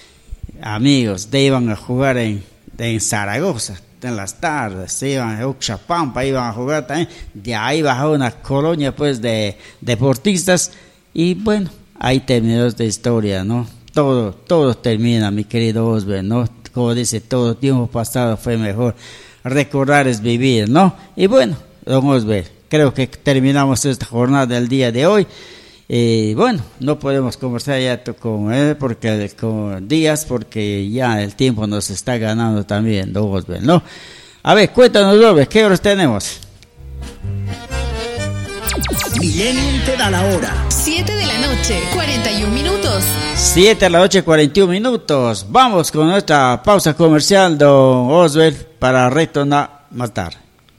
Amigos, de iban a jugar en, en Zaragoza. En las tardes, se iban a Uxapampa, iban a jugar también, de ahí bajó una colonia pues de deportistas y bueno, ahí terminó esta historia, ¿no? Todo, todo termina, mi querido Osber, ¿no? Como dice, todo tiempo pasado fue mejor, recordar es vivir, ¿no? Y bueno, don Osber, creo que terminamos esta jornada del día de hoy. Y bueno, no podemos conversar ya con él porque con Díaz porque ya el tiempo nos está ganando también, ¿no? A ver, cuéntanos, Doble, ¿qué horas tenemos? Millennium te da la hora. siete de la noche, cuarenta y un minutos. siete de la noche, cuarenta y un minutos. Vamos con nuestra pausa comercial, don Oswald, para retornar más tarde.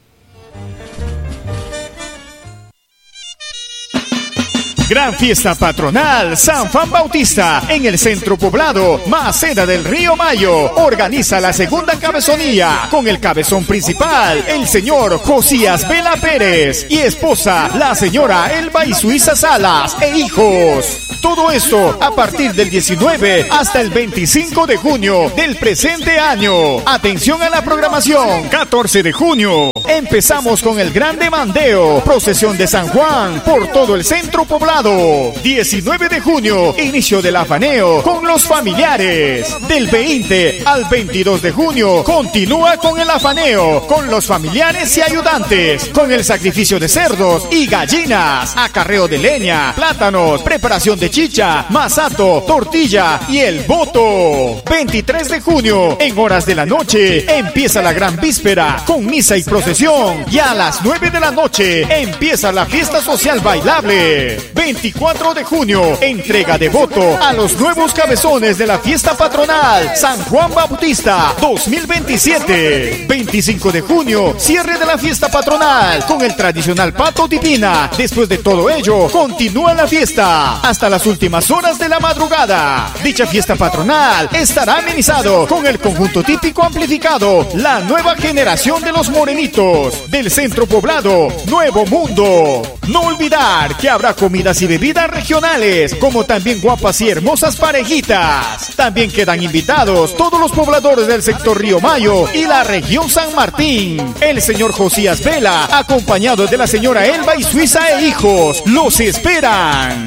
Gran fiesta patronal San Juan Bautista en el centro poblado Maceda del Río Mayo. Organiza la segunda cabezonía con el cabezón principal, el señor Josías Vela Pérez, y esposa, la señora Elba y Suiza Salas, e hijos. Todo esto a partir del diecinueve hasta el veinticinco de junio del presente año. Atención a la programación. catorce de junio. Empezamos con el gran demandeo, procesión de San Juan por todo el centro poblado. diecinueve de junio, inicio del afaneo con los familiares. Del veinte al veintidós de junio, continúa con el afaneo con los familiares y ayudantes, con el sacrificio de cerdos y gallinas, acarreo de leña, plátanos, preparación de chicha, masato, tortilla y el voto. veintitrés de junio, en horas de la noche, empieza la gran víspera con misa y procesión, y a las nueve de la noche empieza la fiesta social bailable. veinticuatro de junio, entrega de voto a los nuevos cabezones de la fiesta patronal San Juan Bautista dos mil veintisiete. veinticinco de junio, cierre de la fiesta patronal con el tradicional pato divina. Después de todo ello, continúa la fiesta hasta las últimas horas de la madrugada. Dicha fiesta patronal estará amenizado con el conjunto típico amplificado La Nueva Generación de los Morenitos del centro poblado Nuevo Mundo. No olvidar que habrá comidas y bebidas regionales, como también guapas y hermosas parejitas. También quedan invitados todos los pobladores del sector Río Mayo y la región San Martín. El señor Josías Vela, acompañado de la señora Elba y Suiza e hijos, los esperan.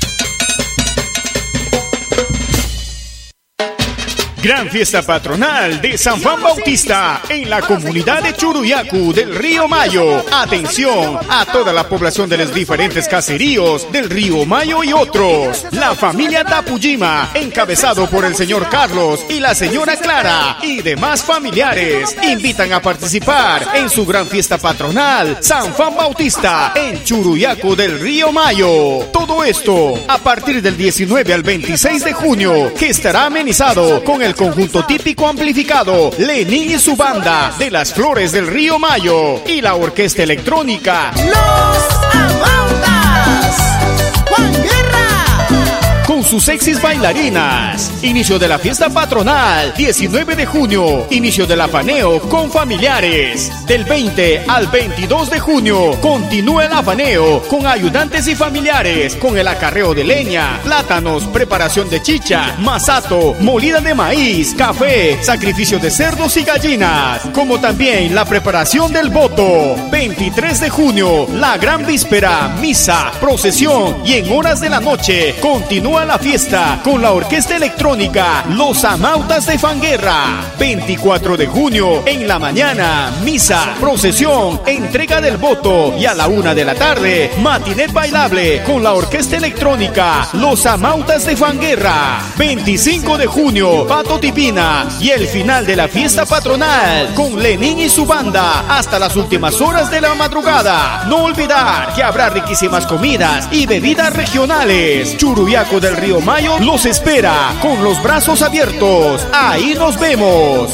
Gran fiesta patronal de San Juan Bautista en la comunidad de Churuyacu del Río Mayo. Atención a toda la población de los diferentes caseríos del Río Mayo y otros. La familia Tapujima, encabezado por el señor Carlos y la señora Clara, y demás familiares, invitan a participar en su gran fiesta patronal San Juan Bautista en Churuyacu del Río Mayo. Todo esto a partir del diecinueve al veintiséis de junio, que estará amenizado con el conjunto típico amplificado Lenín y su banda de las Flores del Río Mayo y la orquesta electrónica Los Amautas, Juan Guerra, con sus sexys bailarinas. Inicio de la fiesta patronal diecinueve de junio, inicio del afaneo con familiares. Del veinte al veintidós de junio continúa el afaneo con ayudantes y familiares, con el acarreo de leña, plátanos, preparación de chicha, masato, molida de maíz, café, sacrificio de cerdos y gallinas, como también la preparación del voto. veintitrés de junio, la gran víspera, misa, procesión, y en horas de la noche continúa la fiesta con la orquesta electrónica Los Amautas de Fanguerra. veinticuatro de junio, en la mañana, misa, procesión, entrega del voto, y a la una de la tarde, matinet bailable con la orquesta electrónica Los Amautas de Fanguerra. veinticinco de junio, Pato Tipina, y el final de la fiesta patronal con Lenín y su banda hasta las últimas horas de la madrugada. No olvidar que habrá riquísimas comidas y bebidas regionales. Churuyacu del Río Mayo los espera con los brazos abiertos. Ahí nos vemos.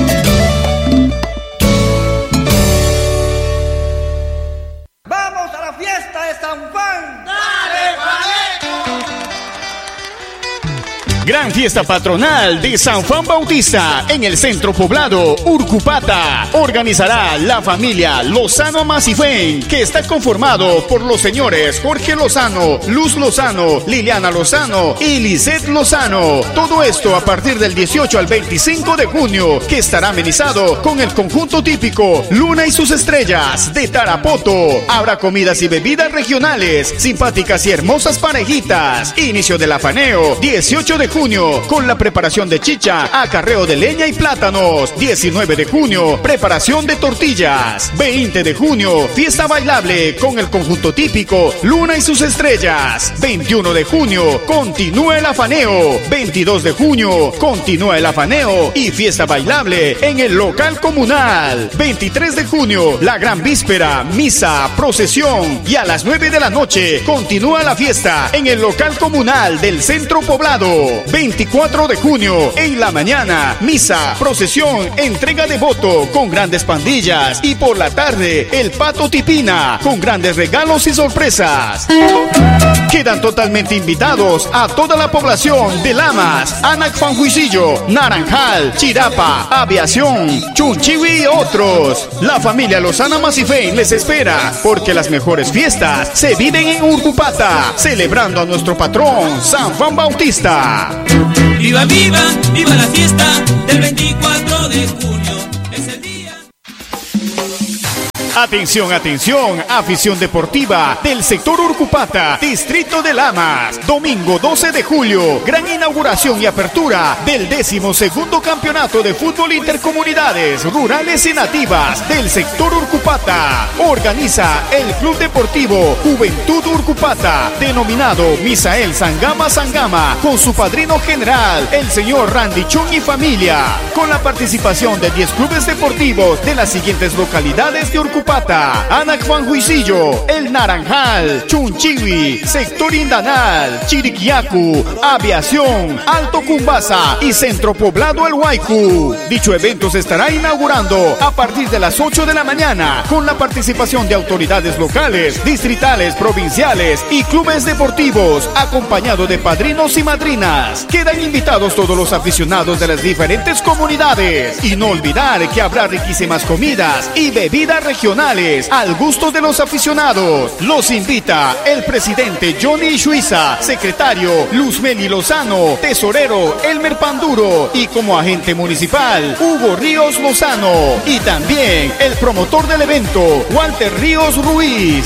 vamos a la fiesta de San Juan. ¡Dale, vale! Gran fiesta patronal de San Juan Bautista en el centro poblado Urcupata. Organizará la familia Lozano Macifén, que está conformado por los señores Jorge Lozano, Luz Lozano, Liliana Lozano y Lisette Lozano. Todo esto a partir del dieciocho al veinticinco de junio, que estará amenizado con el conjunto típico Luna y sus estrellas de Tarapoto. Habrá comidas y bebidas regionales, simpáticas y hermosas parejitas. Inicio del afaneo dieciocho de junio, con la preparación de chicha, acarreo de leña y plátanos. diecinueve de junio, preparación de tortillas. veinte de junio, fiesta bailable con el conjunto típico Luna y sus estrellas. veintiuno de junio, continúa el afaneo. veintidós de junio, continúa el afaneo y fiesta bailable en el local comunal. veintitrés de junio, la gran víspera, misa, procesión y a las nueve de la noche continúa la fiesta en el local comunal del Centro Poblado. veinticuatro de junio, en la mañana, misa, procesión, entrega de voto con grandes pandillas y por la tarde, el Pato Tipina con grandes regalos y sorpresas. Quedan totalmente invitados a toda la población de Lamas, Anac Fanjuicillo, Naranjal, Chirapa, Aviación, Chunchiwi y otros. La familia Lozana Macifén les espera porque las mejores fiestas se viven en Urcupata, celebrando a nuestro patrón San Juan Bautista. ¡Viva, viva, viva la fiesta del veinticuatro de junio! Es el día. Atención, atención, afición deportiva del sector Urcupata, distrito de Lamas. Domingo doce de julio, gran inauguración y apertura del décimo segundo campeonato de fútbol intercomunidades rurales y nativas del sector Urcupata. Organiza el Club Deportivo Juventud Urcupata, denominado Misael Sangama Sangama, con su padrino general, el señor Randy Chung y familia, con la participación de diez clubes deportivos de las siguientes localidades de Urcupata: Anac Fanjuicillo, El Naranjal, Chunchiwi, Sector Indanal, Chiriquiacu, Aviación, Alto Cumbasa y Centro Poblado El Huaycu. Dicho evento se estará inaugurando a partir de las ocho de la mañana con la participación de autoridades locales, distritales, provinciales y clubes deportivos, acompañado de padrinos y madrinas. Quedan invitados todos los aficionados de las diferentes comunidades y no olvidar que habrá riquísimas comidas y bebidas regionales al gusto de los aficionados. Los invita el presidente Johnny Shuiza, secretario Luzmeli Lozano, tesorero Elmer Panduro y como agente municipal Hugo Ríos Lozano, y también el promotor del evento Walter Ríos Ruiz.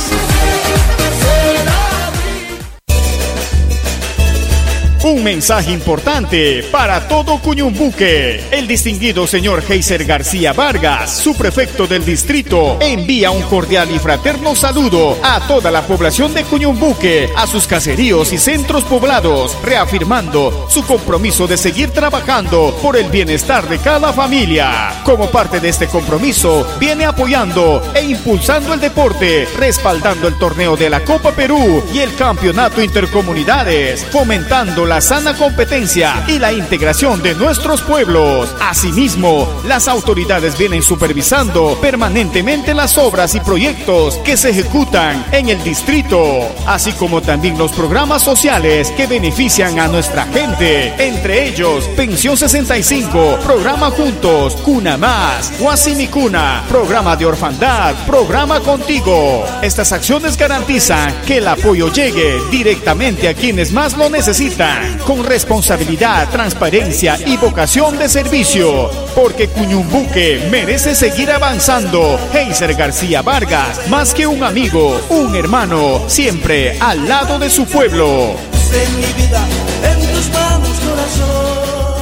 Un mensaje importante para todo Cuñumbuque. El distinguido señor Heiser García Vargas, su prefecto del distrito, envía un cordial y fraterno saludo a toda la población de Cuñumbuque, a sus caseríos y centros poblados, reafirmando su compromiso de seguir trabajando por el bienestar de cada familia. Como parte de este compromiso, viene apoyando e impulsando el deporte, respaldando el torneo de la Copa Perú y el campeonato intercomunidades, fomentando la sana competencia y la integración de nuestros pueblos. Asimismo, las autoridades vienen supervisando permanentemente las obras y proyectos que se ejecutan en el distrito, así como también los programas sociales que benefician a nuestra gente, entre ellos Pensión sesenta y cinco, Programa Juntos, Cuna Más, Guasimicuna, Programa de Orfandad, Programa Contigo. Estas acciones garantizan que el apoyo llegue directamente a quienes más lo necesitan, con responsabilidad, transparencia y vocación de servicio, porque Cuñumbuque merece seguir avanzando. Heiser García Vargas, más que un amigo, un hermano, siempre al lado de su pueblo. En mi vida, en tus manos, corazón.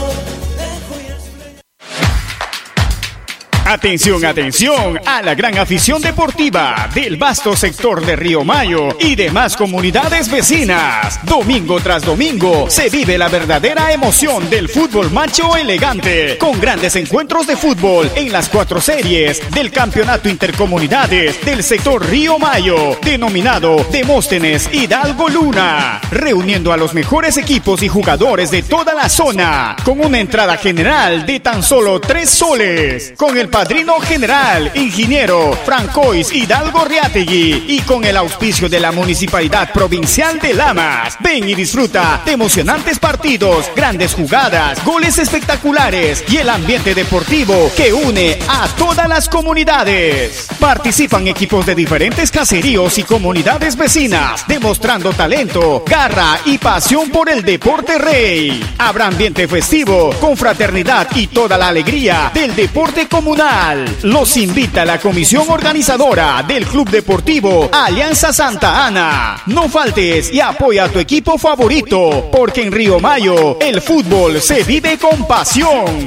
Atención, atención a la gran afición deportiva del vasto sector de Río Mayo y demás comunidades vecinas. Domingo tras domingo se vive la verdadera emoción del fútbol macho elegante, con grandes encuentros de fútbol en las cuatro series del campeonato intercomunidades del sector Río Mayo, denominado Demóstenes Hidalgo Luna, reuniendo a los mejores equipos y jugadores de toda la zona, con una entrada general de tan solo tres soles, con el padrino general, ingeniero Francois Hidalgo Riategui, y con el auspicio de la Municipalidad Provincial de Lamas. Ven y disfruta de emocionantes partidos, grandes jugadas, goles espectaculares y el ambiente deportivo que une a todas las comunidades. Participan equipos de diferentes caseríos y comunidades vecinas, demostrando talento, garra y pasión por el deporte rey. Habrá ambiente festivo, con fraternidad y toda la alegría del deporte comunal. Patronal. Los invita la comisión organizadora del Club Deportivo Alianza Santa Ana. No faltes y apoya a tu equipo favorito, porque en Río Mayo el fútbol se vive con pasión.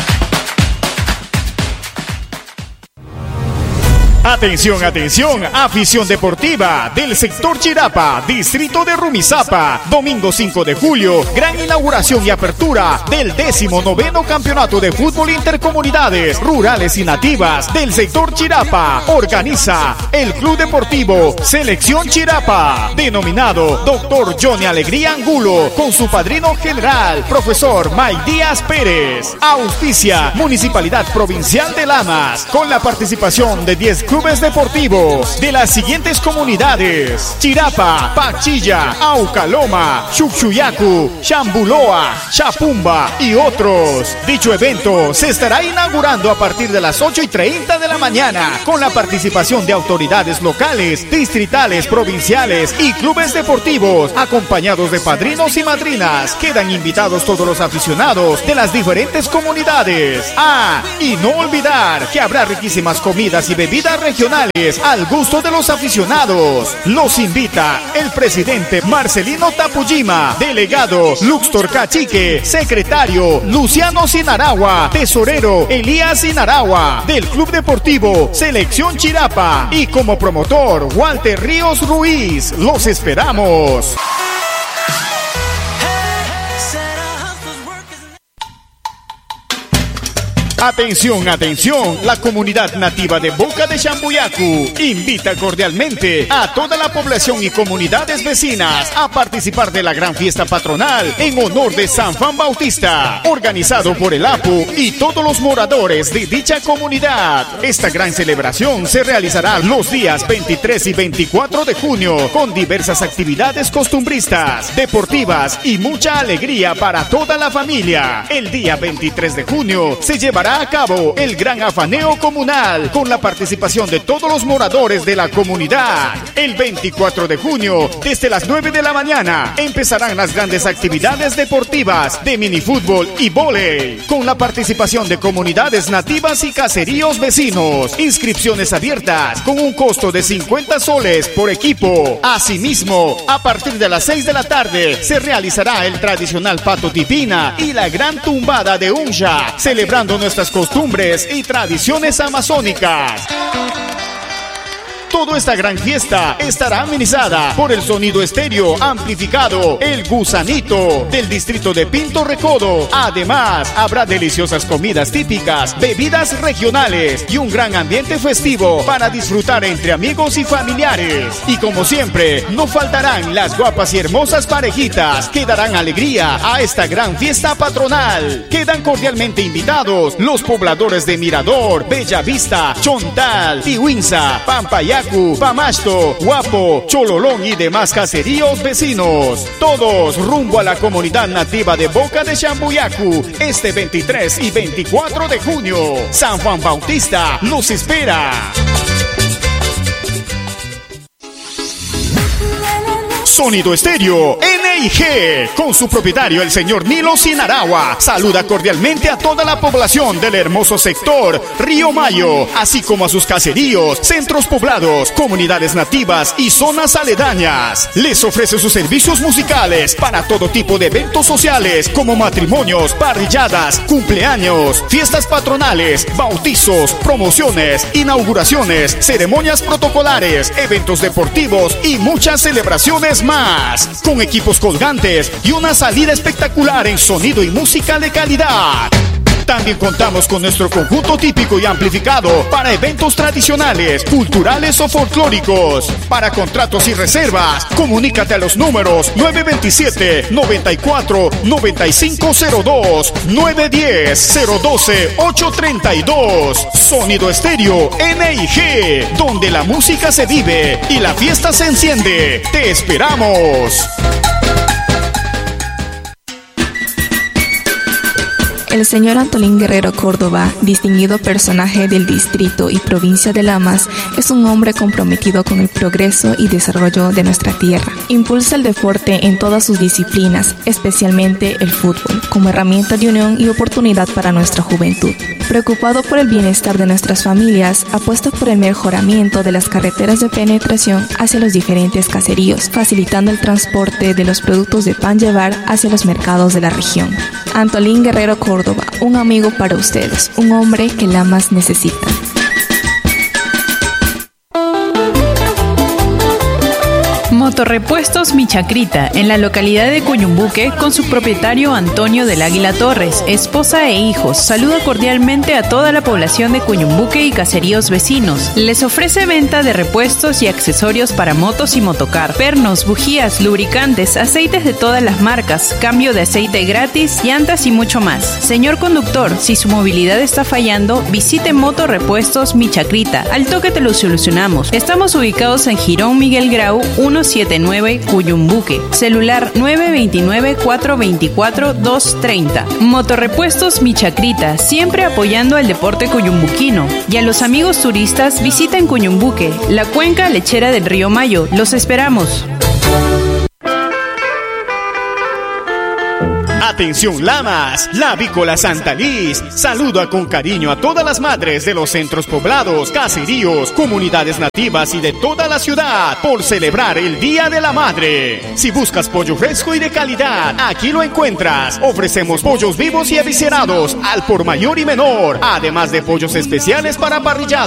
Atención, atención, afición deportiva del sector Chirapa, distrito de Rumizápa. Domingo cinco de julio, gran inauguración y apertura del décimo noveno campeonato de fútbol intercomunidades rurales y nativas del sector Chirapa. Organiza el Club Deportivo Selección Chirapa, denominado Doctor Johnny Alegría Angulo, con su padrino general, profesor Mike Díaz Pérez. Auspicia Municipalidad Provincial de Lamas, con la participación de diez clubes deportivos de las siguientes comunidades: Chirapa, Pachilla, Aucaloma, Chuchuyacu, Chambuloa, Chapumba y otros. Dicho evento se estará inaugurando a partir de las ocho y treinta de la mañana, con la participación de autoridades locales, distritales, provinciales y clubes deportivos, acompañados de padrinos y madrinas. Quedan invitados todos los aficionados de las diferentes comunidades. Ah, y no olvidar que habrá riquísimas comidas y bebidas regionales al gusto de los aficionados. Los invita el presidente Marcelino Tapujima, delegado Luxtor Cachique, secretario Luciano Sinaragua, tesorero Elías Sinaragua del Club Deportivo Selección Chirapa, y como promotor Walter Ríos Ruiz. Los esperamos. Atención, atención, la comunidad nativa de Boca de Chambuyacu invita cordialmente a toda la población y comunidades vecinas a participar de la gran fiesta patronal en honor de San Juan Bautista, organizado por el A P U y todos los moradores de dicha comunidad. Esta gran celebración se realizará los días veintitrés y veinticuatro de junio, con diversas actividades costumbristas, deportivas y mucha alegría para toda la familia. El día veintitrés de junio se llevará a cabo el gran afaneo comunal, con la participación de todos los moradores de la comunidad. El veinticuatro de junio, desde las nueve de la mañana, empezarán las grandes actividades deportivas de minifútbol y vóley, con la participación de comunidades nativas y caseríos vecinos. Inscripciones abiertas con un costo de cincuenta soles por equipo. Asimismo, a partir de las seis de la tarde se realizará el tradicional pato tipina y la gran tumbada de Unsha, celebrando nuestra costumbres y tradiciones amazónicas. Toda esta gran fiesta estará amenizada por el sonido estéreo amplificado El Gusanito del distrito de Pinto Recodo. Además, habrá deliciosas comidas típicas, bebidas regionales y un gran ambiente festivo para disfrutar entre amigos y familiares. Y como siempre, no faltarán las guapas y hermosas parejitas que darán alegría a esta gran fiesta patronal. Quedan cordialmente invitados los pobladores de Mirador, Bellavista, Chontal, Tihuinza, Pampayacu, Pamasto, Guapo, Chololón y demás caseríos vecinos. Todos rumbo a la comunidad nativa de Boca de Chambuyacu este veintitrés y veinticuatro de junio. San Juan Bautista los espera. Sonido Estéreo N I G, con su propietario el señor Nilo Sinaragua, saluda cordialmente a toda la población del hermoso sector Río Mayo, así como a sus caseríos, centros poblados, comunidades nativas y zonas aledañas. Les ofrece sus servicios musicales para todo tipo de eventos sociales, como matrimonios, parrilladas, cumpleaños, fiestas patronales, bautizos, promociones, inauguraciones, ceremonias protocolares, eventos deportivos y muchas celebraciones más, con equipos colgantes y una salida espectacular en sonido y música de calidad. También contamos con nuestro conjunto típico y amplificado para eventos tradicionales, culturales o folclóricos. Para contratos y reservas, comunícate a los números nueve dos siete, nueve cuatro, nueve cinco cero dos, nueve uno cero, cero uno dos, ocho tres dos. Sonido Estéreo N I G, donde la música se vive y la fiesta se enciende. ¡Te esperamos! El señor Antolín Guerrero Córdoba, distinguido personaje del distrito y provincia de Lamas, es un hombre comprometido con el progreso y desarrollo de nuestra tierra. Impulsa el deporte en todas sus disciplinas, especialmente el fútbol, como herramienta de unión y oportunidad para nuestra juventud. Preocupado por el bienestar de nuestras familias, apuesta por el mejoramiento de las carreteras de penetración hacia los diferentes caseríos, facilitando el transporte de los productos de pan llevar hacia los mercados de la región. Antolín Guerrero Córdoba, un amigo para ustedes, un hombre que Lamas necesita. Motorrepuestos Mi Chacrita, en la localidad de Cuyumbuque, con su propietario Antonio del Águila Torres, esposa e hijos. Saluda cordialmente a toda la población de Cuyumbuque y caseríos vecinos. Les ofrece venta de repuestos y accesorios para motos y motocar, pernos, bujías, lubricantes, aceites de todas las marcas, cambio de aceite gratis, llantas y mucho más. Señor conductor, si su movilidad está fallando, visite Motorrepuestos Mi Chacrita. Al toque te lo solucionamos. Estamos ubicados en Jirón Miguel Grau, uno siete nueve Cuyumbuque, celular nueve dos nueve, cuatro dos cuatro, dos tres cero. Motorrepuestos Mi Chacrita, siempre apoyando al deporte cuyumbuquino. Y a los amigos turistas, visiten Cuyumbuque, la cuenca lechera del río Mayo. Los esperamos. Atención Lamas, la Avícola Santa Liz saluda con cariño a todas las madres de los centros poblados, caseríos, comunidades nativas y de toda la ciudad por celebrar el Día de la Madre. Si buscas pollo fresco y de calidad, aquí lo encuentras. Ofrecemos pollos vivos y eviscerados al por mayor y menor, además de pollos especiales para parrillada.